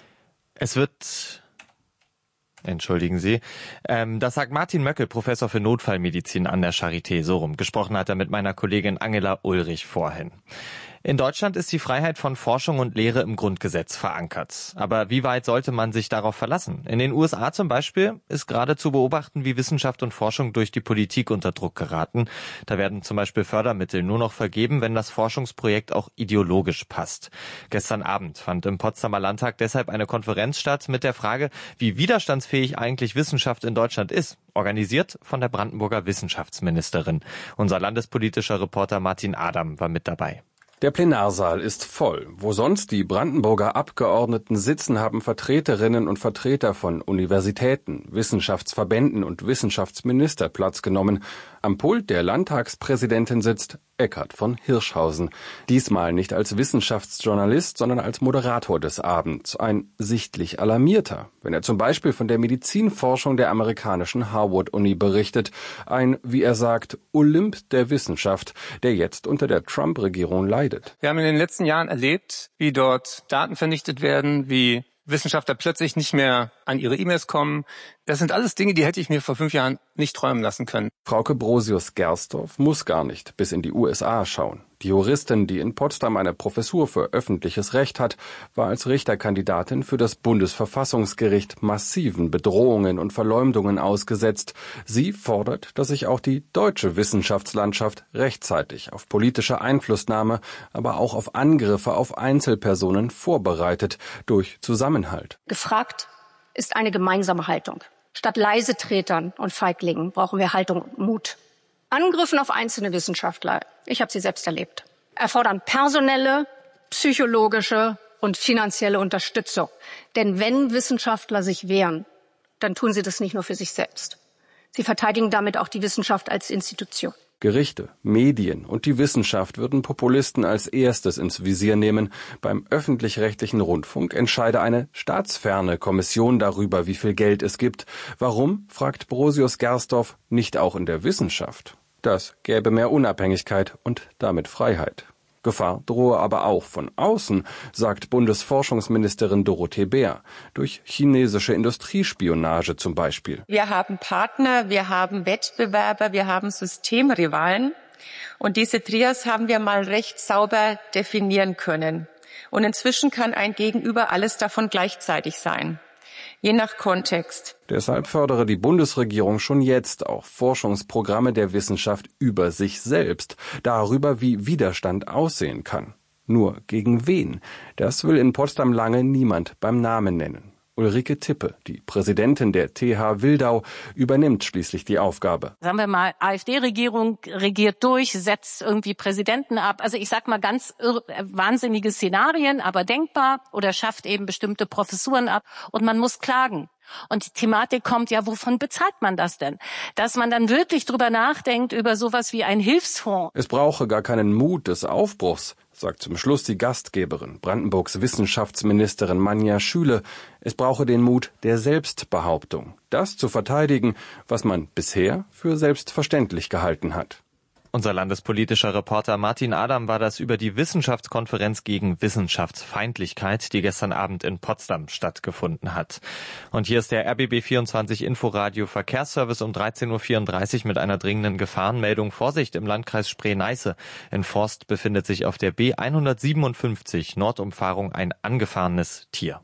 Es wird... Entschuldigen Sie. Ähm, das sagt Martin Möckel, Professor für Notfallmedizin an der Charité. So rum. Gesprochen hat er mit meiner Kollegin Angela Ulrich vorhin. In Deutschland ist die Freiheit von Forschung und Lehre im Grundgesetz verankert. Aber wie weit sollte man sich darauf verlassen? In den U S A zum Beispiel ist gerade zu beobachten, wie Wissenschaft und Forschung durch die Politik unter Druck geraten. Da werden zum Beispiel Fördermittel nur noch vergeben, wenn das Forschungsprojekt auch ideologisch passt. Gestern Abend fand im Potsdamer Landtag deshalb eine Konferenz statt mit der Frage, wie widerstandsfähig eigentlich Wissenschaft in Deutschland ist. Organisiert von der Brandenburger Wissenschaftsministerin. Unser landespolitischer Reporter Martin Adam war mit dabei. Der Plenarsaal ist voll. Wo sonst die Brandenburger Abgeordneten sitzen, haben Vertreterinnen und Vertreter von Universitäten, Wissenschaftsverbänden und Wissenschaftsminister Platz genommen. Am Pult der Landtagspräsidentin sitzt Eckhard von Hirschhausen. Diesmal nicht als Wissenschaftsjournalist, sondern als Moderator des Abends. Ein sichtlich alarmierter, wenn er zum Beispiel von der Medizinforschung der amerikanischen Harvard-Uni berichtet. Ein, wie er sagt, Olymp der Wissenschaft, der jetzt unter der Trump-Regierung leidet. Wir haben in den letzten Jahren erlebt, wie dort Daten vernichtet werden, wie Wissenschaftler plötzlich nicht mehr an ihre E-Mails kommen. Das sind alles Dinge, die hätte ich mir vor fünf Jahren nicht träumen lassen können. Frauke Brosius-Gersdorf muss gar nicht bis in die U S A schauen. Die Juristin, die in Potsdam eine Professur für öffentliches Recht hat, war als Richterkandidatin für das Bundesverfassungsgericht massiven Bedrohungen und Verleumdungen ausgesetzt. Sie fordert, dass sich auch die deutsche Wissenschaftslandschaft rechtzeitig auf politische Einflussnahme, aber auch auf Angriffe auf Einzelpersonen vorbereitet, durch Zusammenhalt. Gefragt ist eine gemeinsame Haltung. Statt Leisetretern und Feiglingen brauchen wir Haltung und Mut. Angriffen auf einzelne Wissenschaftler, ich habe sie selbst erlebt, erfordern personelle, psychologische und finanzielle Unterstützung. Denn wenn Wissenschaftler sich wehren, dann tun sie das nicht nur für sich selbst. Sie verteidigen damit auch die Wissenschaft als Institution. Gerichte, Medien und die Wissenschaft würden Populisten als erstes ins Visier nehmen. Beim öffentlich-rechtlichen Rundfunk entscheide eine staatsferne Kommission darüber, wie viel Geld es gibt. Warum, fragt Brosius-Gersdorf, nicht auch in der Wissenschaft? Das gäbe mehr Unabhängigkeit und damit Freiheit. Gefahr drohe aber auch von außen, sagt Bundesforschungsministerin Dorothee Bär, durch chinesische Industriespionage zum Beispiel. Wir haben Partner, wir haben Wettbewerber, wir haben Systemrivalen und diese Trias haben wir mal recht sauber definieren können. Und inzwischen kann ein Gegenüber alles davon gleichzeitig sein. Je nach Kontext. Deshalb fördere die Bundesregierung schon jetzt auch Forschungsprogramme der Wissenschaft über sich selbst, darüber, wie Widerstand aussehen kann. Nur gegen wen? Das will in Potsdam lange niemand beim Namen nennen. Ulrike Tippe, die Präsidentin der T H Wildau, übernimmt schließlich die Aufgabe. Sagen wir mal, AfD-Regierung regiert durch, setzt irgendwie Präsidenten ab. Also ich sag mal ganz irr- wahnsinnige Szenarien, aber denkbar, oder schafft eben bestimmte Professuren ab und man muss klagen. Und die Thematik kommt ja, wovon bezahlt man das denn? Dass man dann wirklich drüber nachdenkt über sowas wie ein Hilfsfonds. Es brauche gar keinen Mut des Aufbruchs, sagt zum Schluss die Gastgeberin, Brandenburgs Wissenschaftsministerin Manja Schüle. Es brauche den Mut der Selbstbehauptung, das zu verteidigen, was man bisher für selbstverständlich gehalten hat. Unser landespolitischer Reporter Martin Adam war das über die Wissenschaftskonferenz gegen Wissenschaftsfeindlichkeit, die gestern Abend in Potsdam stattgefunden hat. Und hier ist der R B B vierundzwanzig Inforadio Verkehrsservice um dreizehn Uhr vierunddreißig mit einer dringenden Gefahrenmeldung. Vorsicht im Landkreis Spree-Neiße. In Forst befindet sich auf der B hundertsiebenundfünfzig Nordumfahrung ein angefahrenes Tier.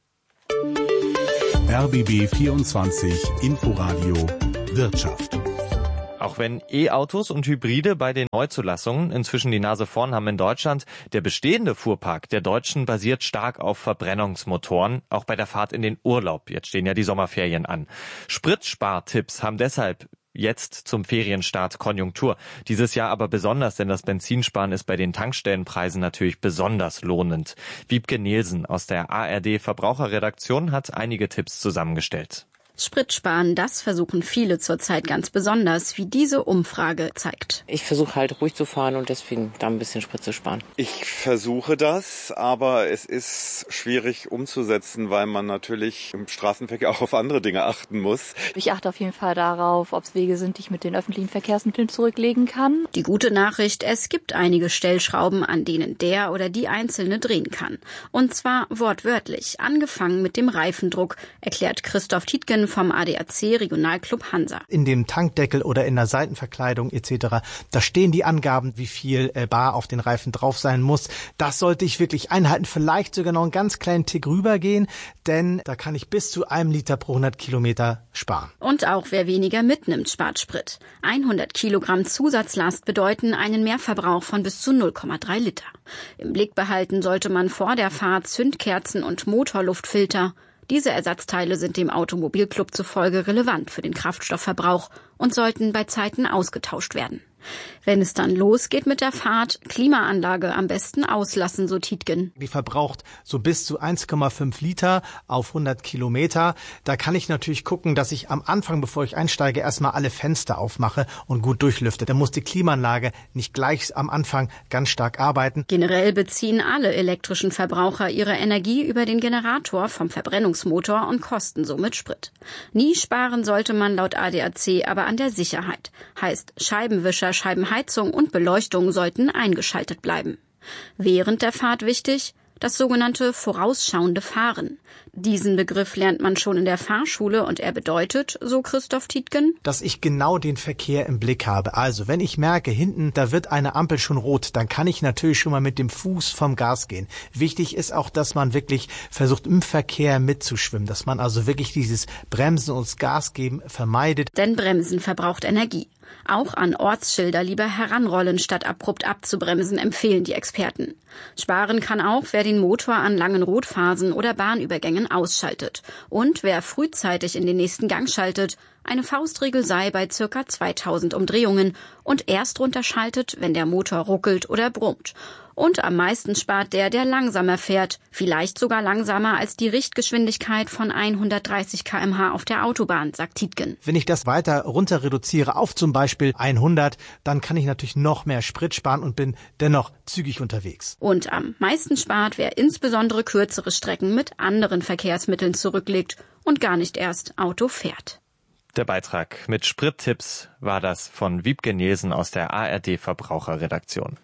R B B vierundzwanzig Inforadio Wirtschaft. Auch wenn E-Autos und Hybride bei den Neuzulassungen inzwischen die Nase vorn haben in Deutschland, der bestehende Fuhrpark der Deutschen basiert stark auf Verbrennungsmotoren, auch bei der Fahrt in den Urlaub. Jetzt stehen ja die Sommerferien an. Spritspartipps haben deshalb jetzt zum Ferienstart Konjunktur. Dieses Jahr aber besonders, denn das Benzinsparen ist bei den Tankstellenpreisen natürlich besonders lohnend. Wiebke Nielsen aus der A R D Verbraucherredaktion hat einige Tipps zusammengestellt. Sprit sparen, das versuchen viele zurzeit ganz besonders, wie diese Umfrage zeigt. Ich versuche halt ruhig zu fahren und deswegen da ein bisschen Sprit zu sparen. Ich versuche das, aber es ist schwierig umzusetzen, weil man natürlich im Straßenverkehr auch auf andere Dinge achten muss. Ich achte auf jeden Fall darauf, ob es Wege sind, die ich mit den öffentlichen Verkehrsmitteln zurücklegen kann. Die gute Nachricht, es gibt einige Stellschrauben, an denen der oder die Einzelne drehen kann. Und zwar wortwörtlich, angefangen mit dem Reifendruck, erklärt Christoph Tietgen vom A D A C Regionalclub Hansa. In dem Tankdeckel oder in der Seitenverkleidung et cetera, da stehen die Angaben, wie viel Bar auf den Reifen drauf sein muss. Das sollte ich wirklich einhalten, vielleicht sogar noch einen ganz kleinen Tick rübergehen, denn da kann ich bis zu einem Liter pro hundert Kilometer sparen. Und auch wer weniger mitnimmt, spart Sprit. hundert Kilogramm Zusatzlast bedeuten einen Mehrverbrauch von bis zu null Komma drei Liter. Im Blick behalten sollte man vor der Fahrt Zündkerzen und Motorluftfilter. Diese Ersatzteile sind dem Automobilclub zufolge relevant für den Kraftstoffverbrauch und sollten bei Zeiten ausgetauscht werden. Wenn es dann losgeht mit der Fahrt, Klimaanlage am besten auslassen, so Tietgen. Die verbraucht so bis zu eins Komma fünf Liter auf hundert Kilometer. Da kann ich natürlich gucken, dass ich am Anfang, bevor ich einsteige, erstmal alle Fenster aufmache und gut durchlüfte. Da muss die Klimaanlage nicht gleich am Anfang ganz stark arbeiten. Generell beziehen alle elektrischen Verbraucher ihre Energie über den Generator vom Verbrennungsmotor und kosten somit Sprit. Nie sparen sollte man laut A D A C aber an der Sicherheit. Heißt, Scheibenwischer, Scheibenheizung und Beleuchtung sollten eingeschaltet bleiben. Während der Fahrt wichtig, das sogenannte vorausschauende Fahren. Diesen Begriff lernt man schon in der Fahrschule und er bedeutet, so Christoph Tietgen, dass ich genau den Verkehr im Blick habe. Also, wenn ich merke, hinten, da wird eine Ampel schon rot, dann kann ich natürlich schon mal mit dem Fuß vom Gas gehen. Wichtig ist auch, dass man wirklich versucht, im Verkehr mitzuschwimmen, dass man also wirklich dieses Bremsen und das Gas geben vermeidet. Denn Bremsen verbraucht Energie. Auch an Ortsschilder lieber heranrollen, statt abrupt abzubremsen, empfehlen die Experten. Sparen kann auch, wer den Motor an langen Rotphasen oder Bahnübergängen ausschaltet. Und wer frühzeitig in den nächsten Gang schaltet. Eine Faustregel sei bei circa zweitausend Umdrehungen und erst runterschaltet, wenn der Motor ruckelt oder brummt. Und am meisten spart der, der langsamer fährt, vielleicht sogar langsamer als die Richtgeschwindigkeit von hundertdreißig Kilometer pro Stunde auf der Autobahn, sagt Tietgen. Wenn ich das weiter runter reduziere auf zum Beispiel hundert, dann kann ich natürlich noch mehr Sprit sparen und bin dennoch zügig unterwegs. Und am meisten spart, wer insbesondere kürzere Strecken mit anderen Verkehrsmitteln zurücklegt und gar nicht erst Auto fährt. Der Beitrag mit Sprittipps war das von Wiebke Nielsen aus der A R D Verbraucherredaktion.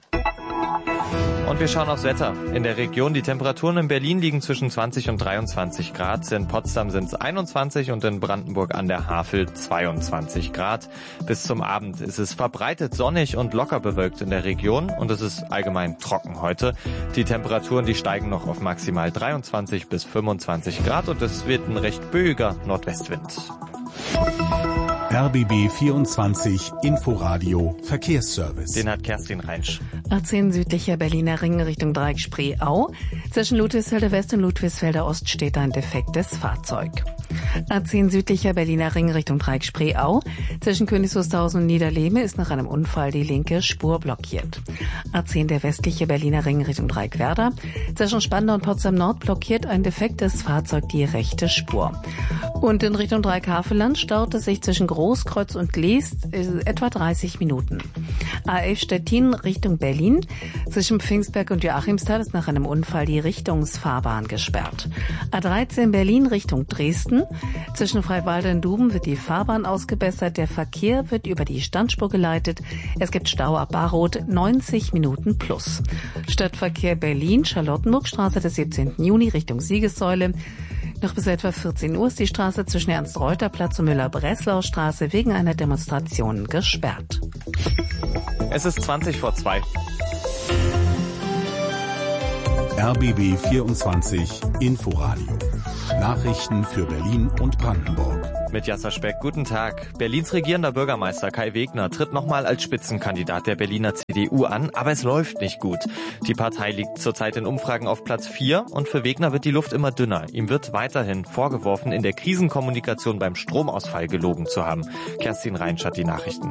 Und wir schauen aufs Wetter. In der Region, die Temperaturen in Berlin liegen zwischen zwanzig und dreiundzwanzig Grad. In Potsdam sind es einundzwanzig und in Brandenburg an der Havel zweiundzwanzig Grad. Bis zum Abend ist es verbreitet sonnig und locker bewölkt in der Region und es ist allgemein trocken heute. Die Temperaturen, die steigen noch auf maximal dreiundzwanzig bis fünfundzwanzig Grad und es wird ein recht böiger Nordwestwind. R B B vierundzwanzig Inforadio Verkehrsservice. Den hat Kerstin Reinsch. A zehn südlicher Berliner Ring Richtung Dreieck Spree-Au. Zwischen Ludwigsfelder West und Ludwigsfelder Ost steht ein defektes Fahrzeug. A zehn südlicher Berliner Ring Richtung Dreieck Spree-Au. Zwischen Königs Wusterhausen und Niederlehme ist nach einem Unfall die linke Spur blockiert. A zehn der westliche Berliner Ring Richtung Dreieck Werder. Zwischen Spandau und Potsdam Nord blockiert ein defektes Fahrzeug die rechte Spur. Und in Richtung Dreieck Havelland staut es sich zwischen Großkreuz und Leest etwa dreißig Minuten. A elf Stettin Richtung Berlin. Zwischen Pfingstberg und Joachimsthal ist nach einem Unfall die Richtungsfahrbahn gesperrt. A dreizehn Berlin Richtung Dresden. Zwischen Freiwalde und Duben wird die Fahrbahn ausgebessert. Der Verkehr wird über die Standspur geleitet. Es gibt Stau ab Baroth, neunzig Minuten plus. Stadtverkehr Berlin, Charlottenburgstraße des siebzehnten Juni Richtung Siegessäule. Noch bis etwa vierzehn Uhr ist die Straße zwischen Ernst-Reuter-Platz und Müller-Breslau-Straße wegen einer Demonstration gesperrt. Es ist zwanzig vor zwei. R B B vierundzwanzig Inforadio. Nachrichten für Berlin und Brandenburg. Mit Jasser Speck, guten Tag. Berlins regierender Bürgermeister Kai Wegner tritt nochmal als Spitzenkandidat der Berliner C D U an, aber es läuft nicht gut. Die Partei liegt zurzeit in Umfragen auf Platz vier und für Wegner wird die Luft immer dünner. Ihm wird weiterhin vorgeworfen, in der Krisenkommunikation beim Stromausfall gelogen zu haben. Kerstin Reinsch hat die Nachrichten.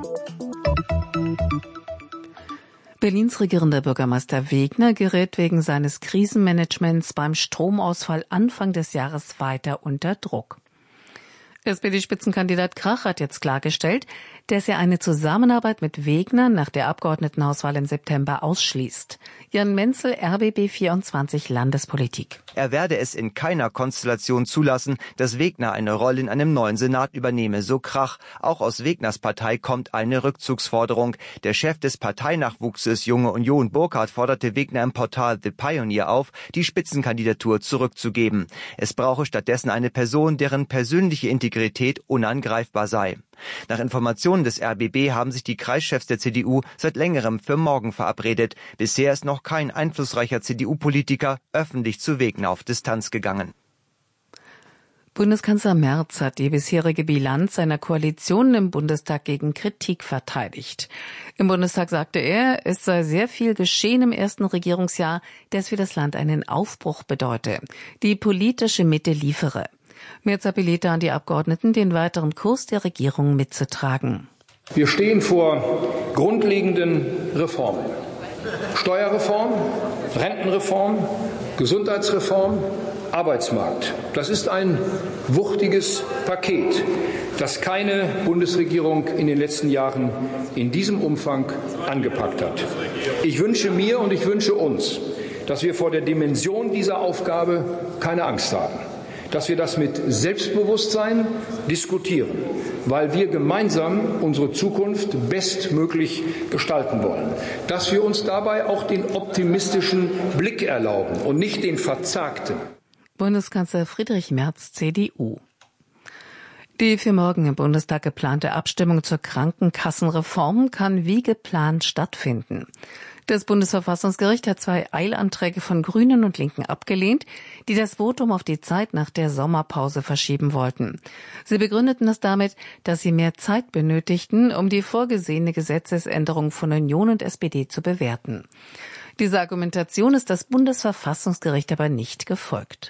Berlins regierender Bürgermeister Wegner gerät wegen seines Krisenmanagements beim Stromausfall Anfang des Jahres weiter unter Druck. S P D-Spitzenkandidat Krach hat jetzt klargestellt, dass er eine Zusammenarbeit mit Wegner nach der Abgeordnetenhauswahl im September ausschließt. Jan Menzel, R B B vierundzwanzig Landespolitik. Er werde es in keiner Konstellation zulassen, dass Wegner eine Rolle in einem neuen Senat übernehme, so Krach. Auch aus Wegners Partei kommt eine Rückzugsforderung. Der Chef des Parteinachwuchses Junge Union, Burkhardt, forderte Wegner im Portal The Pioneer auf, die Spitzenkandidatur zurückzugeben. Es brauche stattdessen eine Person, deren persönliche Integrität unangreifbar sei. Nach Informationen des R B B haben sich die Kreischefs der C D U seit längerem für morgen verabredet. Bisher ist noch kein einflussreicher C D U-Politiker öffentlich zu Wegner auf Distanz gegangen. Bundeskanzler Merz hat die bisherige Bilanz seiner Koalition im Bundestag gegen Kritik verteidigt. Im Bundestag sagte er, es sei sehr viel geschehen im ersten Regierungsjahr, das für das Land einen Aufbruch bedeute. Die politische Mitte liefere. Merz appellierte an die Abgeordneten, den weiteren Kurs der Regierung mitzutragen. Wir stehen vor grundlegenden Reformen. Steuerreform, Rentenreform, Gesundheitsreform, Arbeitsmarkt. Das ist ein wuchtiges Paket, das keine Bundesregierung in den letzten Jahren in diesem Umfang angepackt hat. Ich wünsche mir und ich wünsche uns, dass wir vor der Dimension dieser Aufgabe keine Angst haben. Dass wir das mit Selbstbewusstsein diskutieren, weil wir gemeinsam unsere Zukunft bestmöglich gestalten wollen. Dass wir uns dabei auch den optimistischen Blick erlauben und nicht den verzagten. Bundeskanzler Friedrich Merz, C D U. Die für morgen im Bundestag geplante Abstimmung zur Krankenkassenreform kann wie geplant stattfinden. Das Bundesverfassungsgericht hat zwei Eilanträge von Grünen und Linken abgelehnt, die das Votum auf die Zeit nach der Sommerpause verschieben wollten. Sie begründeten das damit, dass sie mehr Zeit benötigten, um die vorgesehene Gesetzesänderung von Union und S P D zu bewerten. Dieser Argumentation ist das Bundesverfassungsgericht aber nicht gefolgt.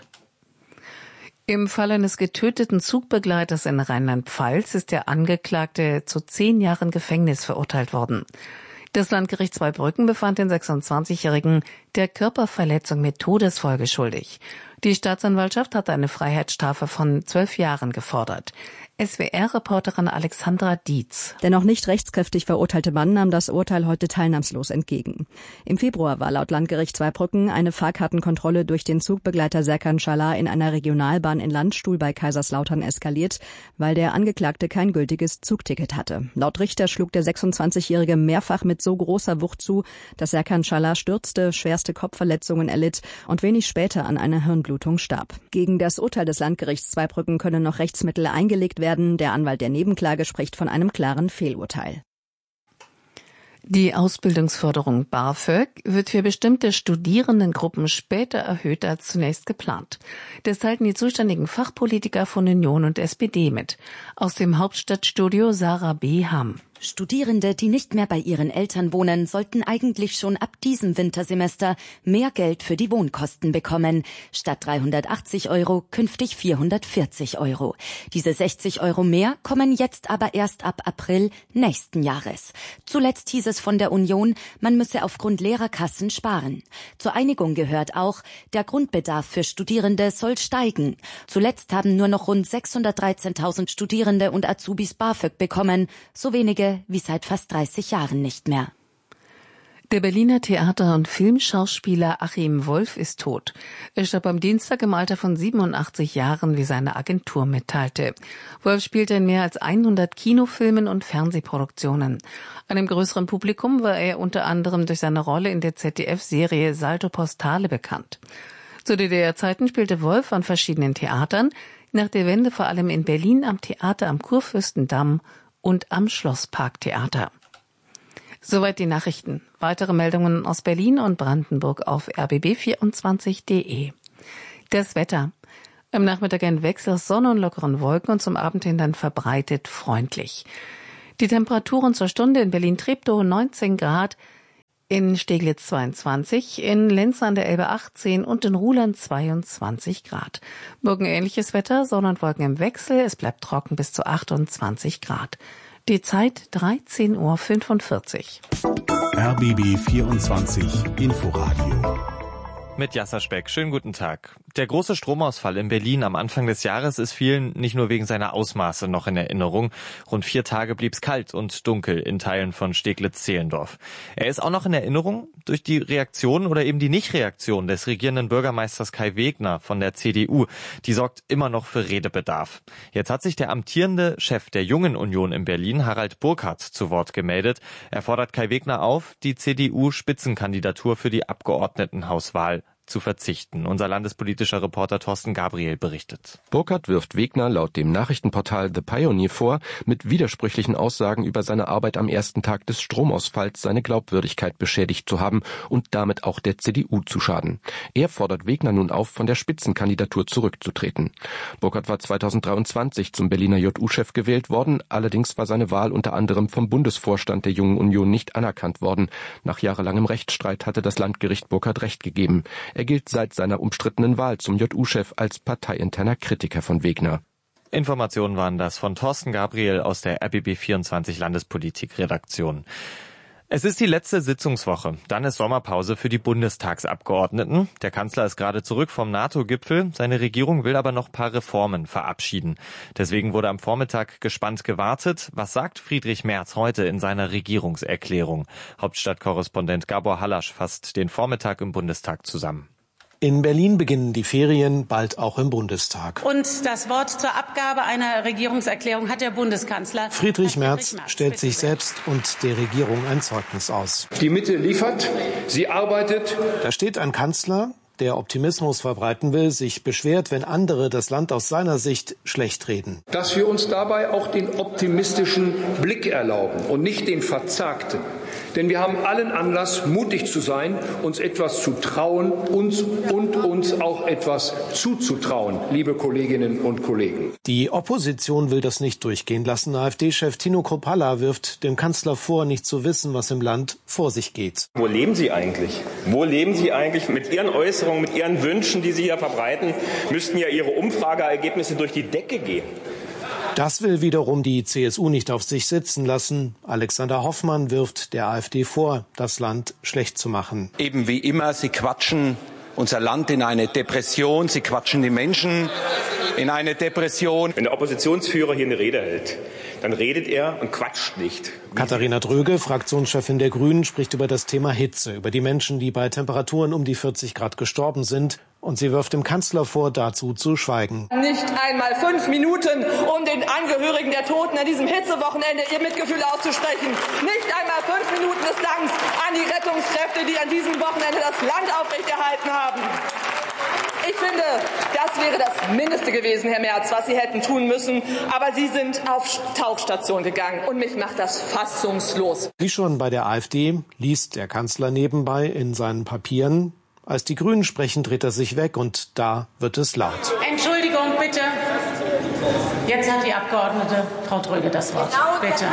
Im Fall eines getöteten Zugbegleiters in Rheinland-Pfalz ist der Angeklagte zu zehn Jahren Gefängnis verurteilt worden. Das Landgericht Zweibrücken befand den sechsundzwanzigjährigen der Körperverletzung mit Todesfolge schuldig. Die Staatsanwaltschaft hat eine Freiheitsstrafe von zwölf Jahren gefordert. S W R-Reporterin Alexandra Dietz. Der noch nicht rechtskräftig verurteilte Mann nahm das Urteil heute teilnahmslos entgegen. Im Februar war laut Landgericht Zweibrücken eine Fahrkartenkontrolle durch den Zugbegleiter Serkan Şalar in einer Regionalbahn in Landstuhl bei Kaiserslautern eskaliert, weil der Angeklagte kein gültiges Zugticket hatte. Laut Richter schlug der sechsundzwanzigjährige mehrfach mit so großer Wucht zu, dass Serkan Şalar stürzte, schwerste Kopfverletzungen erlitt und wenig später an einer Hirnblutung starb. Gegen das Urteil des Landgerichts Zweibrücken können noch Rechtsmittel eingelegt werden. Der Anwalt der Nebenklage spricht von einem klaren Fehlurteil. Die Ausbildungsförderung BAföG wird für bestimmte Studierendengruppen später erhöht als zunächst geplant. Das teilten die zuständigen Fachpolitiker von Union und S P D mit. Aus dem Hauptstadtstudio Sarah B. Hamm. Studierende, die nicht mehr bei ihren Eltern wohnen, sollten eigentlich schon ab diesem Wintersemester mehr Geld für die Wohnkosten bekommen. Statt dreihundertachtzig Euro künftig vierhundertvierzig Euro. Diese sechzig Euro mehr kommen jetzt aber erst ab April nächsten Jahres. Zuletzt hieß es von der Union, man müsse aufgrund leerer Kassen sparen. Zur Einigung gehört auch, der Grundbedarf für Studierende soll steigen. Zuletzt haben nur noch rund sechshundertdreizehntausend Studierende und Azubis BAföG bekommen, so wenige wie seit fast dreißig Jahren nicht mehr. Der Berliner Theater- und Filmschauspieler Achim Wolf ist tot. Er starb am Dienstag im Alter von siebenundachtzig Jahren, wie seine Agentur mitteilte. Wolf spielte in mehr als hundert Kinofilmen und Fernsehproduktionen. Einem größeren Publikum war er unter anderem durch seine Rolle in der Z D F-Serie Salto Postale bekannt. Zu D D R-Zeiten spielte Wolf an verschiedenen Theatern, nach der Wende vor allem in Berlin am Theater am Kurfürstendamm und am Schlossparktheater. Soweit die Nachrichten. Weitere Meldungen aus Berlin und Brandenburg auf r b b vierundzwanzig punkt d e. Das Wetter. Am Nachmittag ein Wechsel aus Sonne und lockeren Wolken und zum Abend hin dann verbreitet freundlich. Die Temperaturen zur Stunde in Berlin-Treptow neunzehn Grad, in Steglitz zweiundzwanzig, in Lenz an der Elbe achtzehn und in Ruhland zweiundzwanzig Grad. Morgen ähnliches Wetter, Sonne und Wolken im Wechsel, es bleibt trocken bis zu achtundzwanzig Grad. Die Zeit dreizehn Uhr fünfundvierzig. R B B vierundzwanzig Inforadio. Mit Jasser Speck. Schönen guten Tag. Der große Stromausfall in Berlin am Anfang des Jahres ist vielen nicht nur wegen seiner Ausmaße noch in Erinnerung. Rund vier Tage blieb es kalt und dunkel in Teilen von Steglitz-Zehlendorf. Er ist auch noch in Erinnerung durch die Reaktion oder eben die Nichtreaktion des regierenden Bürgermeisters Kai Wegner von der C D U. Die sorgt immer noch für Redebedarf. Jetzt hat sich der amtierende Chef der Jungen Union in Berlin, Harald Burkhardt, zu Wort gemeldet. Er fordert Kai Wegner auf, die C D U-Spitzenkandidatur für die Abgeordnetenhauswahl zu verzichten. Unser landespolitischer Reporter Thorsten Gabriel berichtet. Burkhardt wirft Wegner laut dem Nachrichtenportal The Pioneer vor, mit widersprüchlichen Aussagen über seine Arbeit am ersten Tag des Stromausfalls seine Glaubwürdigkeit beschädigt zu haben und damit auch der C D U zu schaden. Er fordert Wegner nun auf, von der Spitzenkandidatur zurückzutreten. Burkhardt war zweitausenddreiundzwanzig zum Berliner J U-Chef gewählt worden, allerdings war seine Wahl unter anderem vom Bundesvorstand der Jungen Union nicht anerkannt worden. Nach jahrelangem Rechtsstreit hatte das Landgericht Burkhardt Recht gegeben. Er gilt seit seiner umstrittenen Wahl zum J U-Chef als parteiinterner Kritiker von Wegner. Informationen waren das von Thorsten Gabriel aus der R B B vierundzwanzig Landespolitik-Redaktion. Es ist die letzte Sitzungswoche. Dann ist Sommerpause für die Bundestagsabgeordneten. Der Kanzler ist gerade zurück vom NATO-Gipfel. Seine Regierung will aber noch ein paar Reformen verabschieden. Deswegen wurde am Vormittag gespannt gewartet. Was sagt Friedrich Merz heute in seiner Regierungserklärung? Hauptstadtkorrespondent Gabor Hallasch fasst den Vormittag im Bundestag zusammen. In Berlin beginnen die Ferien, bald auch im Bundestag. Und das Wort zur Abgabe einer Regierungserklärung hat der Bundeskanzler. Friedrich Merz stellt sich selbst und der Regierung ein Zeugnis aus. Die Mitte liefert, sie arbeitet. Da steht ein Kanzler, der Optimismus verbreiten will, sich beschwert, wenn andere das Land aus seiner Sicht schlecht reden. Dass wir uns dabei auch den optimistischen Blick erlauben und nicht den verzagten. Denn wir haben allen Anlass, mutig zu sein, uns etwas zu trauen, uns und uns auch etwas zuzutrauen, liebe Kolleginnen und Kollegen. Die Opposition will das nicht durchgehen lassen. AfD-Chef Tino Kruppalla wirft dem Kanzler vor, nicht zu wissen, was im Land vor sich geht. Wo leben Sie eigentlich? Wo leben Sie eigentlich? Mit Ihren Äußerungen, mit Ihren Wünschen, die Sie hier verbreiten, müssten ja Ihre Umfrageergebnisse durch die Decke gehen. Das will wiederum die C S U nicht auf sich sitzen lassen. Alexander Hoffmann wirft der AfD vor, das Land schlecht zu machen. Eben wie immer, Sie quatschen unser Land in eine Depression, Sie quatschen die Menschen in eine Depression. Wenn der Oppositionsführer hier eine Rede hält, dann redet er und quatscht nicht. Katharina Dröge, Fraktionschefin der Grünen, spricht über das Thema Hitze, über die Menschen, die bei Temperaturen um die vierzig Grad gestorben sind. Und sie wirft dem Kanzler vor, dazu zu schweigen. Nicht einmal fünf Minuten, um den Angehörigen der Toten an diesem Hitzewochenende ihr Mitgefühl auszusprechen. Nicht einmal fünf Minuten des Danks an die Rettungskräfte, die an diesem Wochenende das Land aufrechterhalten haben. Ich finde, das wäre das Mindeste gewesen, Herr Merz, was Sie hätten tun müssen. Aber Sie sind auf Tauchstation gegangen und mich macht das fassungslos. Wie schon bei der AfD liest der Kanzler nebenbei in seinen Papieren. Als die Grünen sprechen, dreht er sich weg und da wird es laut. Entschuldigung, bitte. Jetzt hat die Abgeordnete Frau Dröge das Wort. Bitte.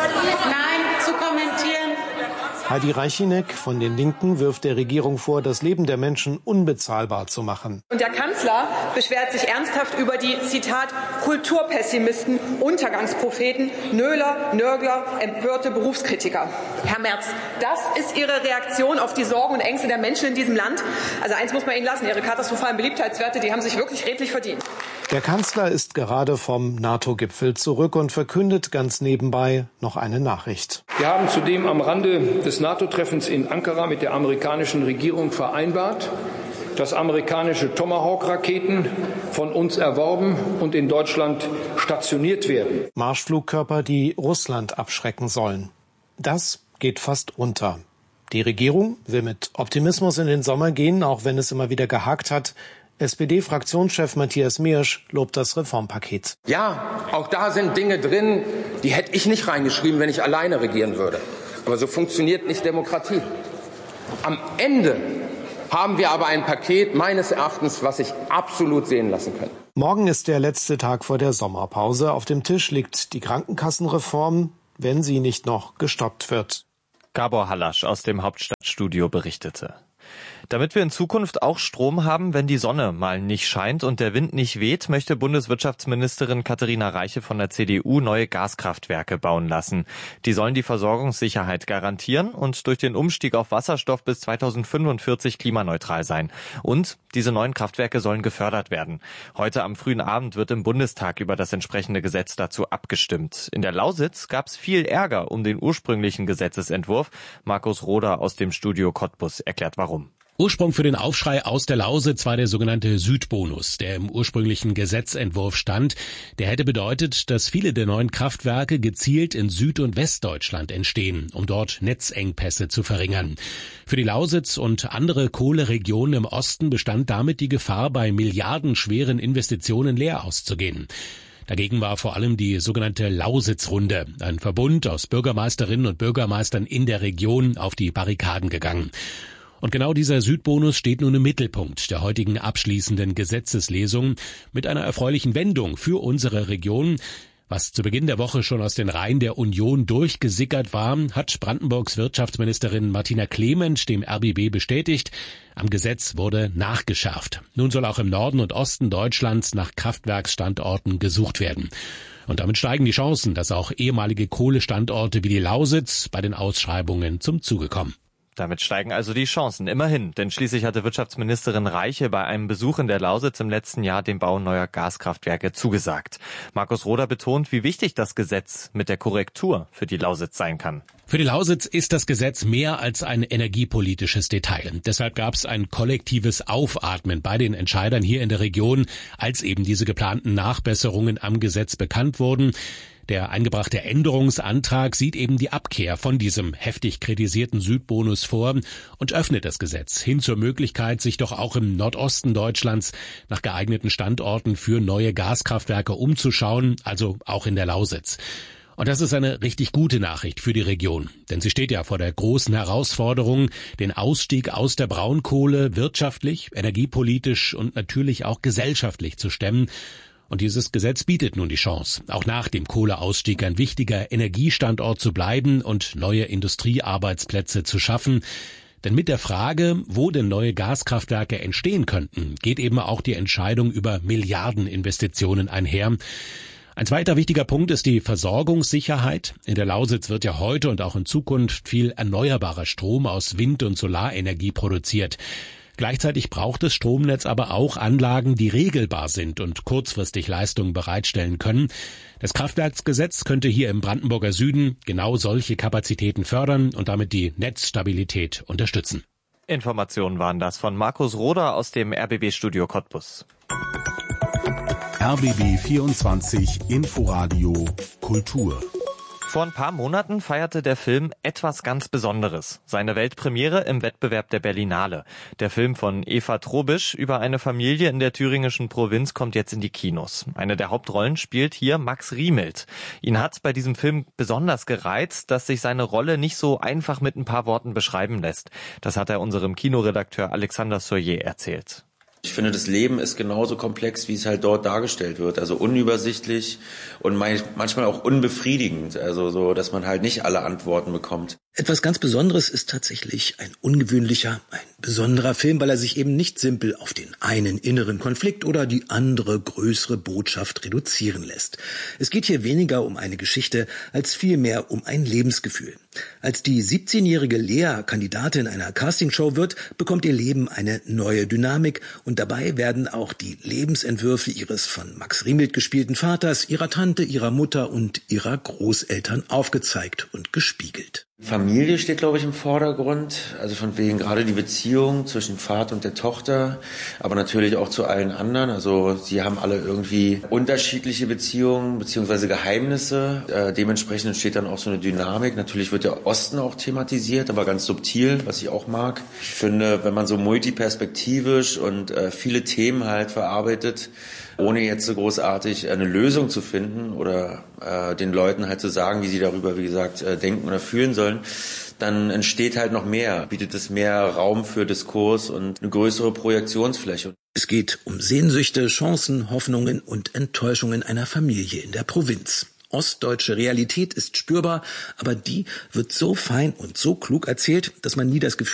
Nein, zu kommentieren. Heidi Reichineck von den Linken wirft der Regierung vor, das Leben der Menschen unbezahlbar zu machen. Und der Kanzler beschwert sich ernsthaft über die, Zitat, Kulturpessimisten, Untergangspropheten, Nöler, Nörgler, empörte Berufskritiker. Herr Merz, das ist Ihre Reaktion auf die Sorgen und Ängste der Menschen in diesem Land? Also eins muss man Ihnen lassen, Ihre katastrophalen Beliebtheitswerte, die haben sich wirklich redlich verdient. Der Kanzler ist gerade vom NATO-Gipfel zurück und verkündet ganz nebenbei noch eine Nachricht. Wir haben zudem am Rande des NATO-Treffens in Ankara mit der amerikanischen Regierung vereinbart, dass amerikanische Tomahawk-Raketen von uns erworben und in Deutschland stationiert werden. Marschflugkörper, die Russland abschrecken sollen. Das geht fast unter. Die Regierung will mit Optimismus in den Sommer gehen, auch wenn es immer wieder gehakt hat. S P D-Fraktionschef Matthias Miersch lobt das Reformpaket. Ja, auch da sind Dinge drin, die hätte ich nicht reingeschrieben, wenn ich alleine regieren würde. Aber so funktioniert nicht Demokratie. Am Ende haben wir aber ein Paket meines Erachtens, was sich absolut sehen lassen kann. Morgen ist der letzte Tag vor der Sommerpause. Auf dem Tisch liegt die Krankenkassenreform, wenn sie nicht noch gestoppt wird. Gabor Hallasch aus dem Hauptstadtstudio berichtete. Damit wir in Zukunft auch Strom haben, wenn die Sonne mal nicht scheint und der Wind nicht weht, möchte Bundeswirtschaftsministerin Katharina Reiche von der C D U neue Gaskraftwerke bauen lassen. Die sollen die Versorgungssicherheit garantieren und durch den Umstieg auf Wasserstoff bis zweitausendfünfundvierzig klimaneutral sein. Und diese neuen Kraftwerke sollen gefördert werden. Heute am frühen Abend wird im Bundestag über das entsprechende Gesetz dazu abgestimmt. In der Lausitz gab es viel Ärger um den ursprünglichen Gesetzesentwurf. Markus Roder aus dem Studio Cottbus erklärt warum. Ursprung für den Aufschrei aus der Lausitz war der sogenannte Südbonus, der im ursprünglichen Gesetzentwurf stand. Der hätte bedeutet, dass viele der neuen Kraftwerke gezielt in Süd- und Westdeutschland entstehen, um dort Netzengpässe zu verringern. Für die Lausitz und andere Kohleregionen im Osten bestand damit die Gefahr, bei milliardenschweren Investitionen leer auszugehen. Dagegen war vor allem die sogenannte Lausitzrunde, ein Verbund aus Bürgermeisterinnen und Bürgermeistern in der Region, auf die Barrikaden gegangen. Und genau dieser Südbonus steht nun im Mittelpunkt der heutigen abschließenden Gesetzeslesung mit einer erfreulichen Wendung für unsere Region. Was zu Beginn der Woche schon aus den Reihen der Union durchgesickert war, hat Brandenburgs Wirtschaftsministerin Martina Clement dem R B B bestätigt. Am Gesetz wurde nachgeschärft. Nun soll auch im Norden und Osten Deutschlands nach Kraftwerksstandorten gesucht werden. Und damit steigen die Chancen, dass auch ehemalige Kohlestandorte wie die Lausitz bei den Ausschreibungen zum Zuge kommen. Damit steigen also die Chancen, immerhin. Denn schließlich hatte Wirtschaftsministerin Reiche bei einem Besuch in der Lausitz im letzten Jahr dem Bau neuer Gaskraftwerke zugesagt. Markus Roder betont, wie wichtig das Gesetz mit der Korrektur für die Lausitz sein kann. Für die Lausitz ist das Gesetz mehr als ein energiepolitisches Detail. Deshalb gab es ein kollektives Aufatmen bei den Entscheidern hier in der Region, als eben diese geplanten Nachbesserungen am Gesetz bekannt wurden. Der eingebrachte Änderungsantrag sieht eben die Abkehr von diesem heftig kritisierten Südbonus vor und öffnet das Gesetz hin zur Möglichkeit, sich doch auch im Nordosten Deutschlands nach geeigneten Standorten für neue Gaskraftwerke umzuschauen, also auch in der Lausitz. Und das ist eine richtig gute Nachricht für die Region, denn sie steht ja vor der großen Herausforderung, den Ausstieg aus der Braunkohle wirtschaftlich, energiepolitisch und natürlich auch gesellschaftlich zu stemmen. Und dieses Gesetz bietet nun die Chance, auch nach dem Kohleausstieg ein wichtiger Energiestandort zu bleiben und neue Industriearbeitsplätze zu schaffen. Denn mit der Frage, wo denn neue Gaskraftwerke entstehen könnten, geht eben auch die Entscheidung über Milliardeninvestitionen einher. Ein zweiter wichtiger Punkt ist die Versorgungssicherheit. In der Lausitz wird ja heute und auch in Zukunft viel erneuerbarer Strom aus Wind- und Solarenergie produziert. Gleichzeitig braucht das Stromnetz aber auch Anlagen, die regelbar sind und kurzfristig Leistungen bereitstellen können. Das Kraftwerksgesetz könnte hier im Brandenburger Süden genau solche Kapazitäten fördern und damit die Netzstabilität unterstützen. Informationen waren das von Markus Roder aus dem R B B-Studio Cottbus. R B B vierundzwanzig Inforadio Kultur. Vor ein paar Monaten feierte der Film Etwas ganz Besonderes, seine Weltpremiere im Wettbewerb der Berlinale. Der Film von Eva Trobisch über eine Familie in der thüringischen Provinz kommt jetzt in die Kinos. Eine der Hauptrollen spielt hier Max Riemelt. Ihn hat bei diesem Film besonders gereizt, dass sich seine Rolle nicht so einfach mit ein paar Worten beschreiben lässt. Das hat er unserem Kinoredakteur Alexander Soyer erzählt. Ich finde, das Leben ist genauso komplex, wie es halt dort dargestellt wird. Also unübersichtlich und manchmal auch unbefriedigend. Also so, dass man halt nicht alle Antworten bekommt. Etwas ganz Besonderes ist tatsächlich ein ungewöhnlicher, ein besonderer Film, weil er sich eben nicht simpel auf den einen inneren Konflikt oder die andere größere Botschaft reduzieren lässt. Es geht hier weniger um eine Geschichte, als vielmehr um ein Lebensgefühl. Als die siebzehnjährige Lea Kandidatin einer Castingshow wird, bekommt ihr Leben eine neue Dynamik und dabei werden auch die Lebensentwürfe ihres von Max Riemelt gespielten Vaters, ihrer Tante, ihrer Mutter und ihrer Großeltern aufgezeigt und gespiegelt. Familie steht, glaube ich, im Vordergrund, also von wegen gerade die Beziehung zwischen Vater und der Tochter, aber natürlich auch zu allen anderen. Also sie haben alle irgendwie unterschiedliche Beziehungen beziehungsweise Geheimnisse. Äh, dementsprechend entsteht dann auch so eine Dynamik. Natürlich wird der Osten auch thematisiert, aber ganz subtil, was ich auch mag. Ich finde, wenn man so multiperspektivisch und äh, viele Themen halt verarbeitet, ohne jetzt so großartig eine Lösung zu finden oder äh, den Leuten halt zu sagen, wie sie darüber, wie gesagt, äh, denken oder fühlen sollen, dann entsteht halt noch mehr, bietet es mehr Raum für Diskurs und eine größere Projektionsfläche. Es geht um Sehnsüchte, Chancen, Hoffnungen und Enttäuschungen einer Familie in der Provinz. Ostdeutsche Realität ist spürbar, aber die wird so fein und so klug erzählt, dass man nie das Gefühl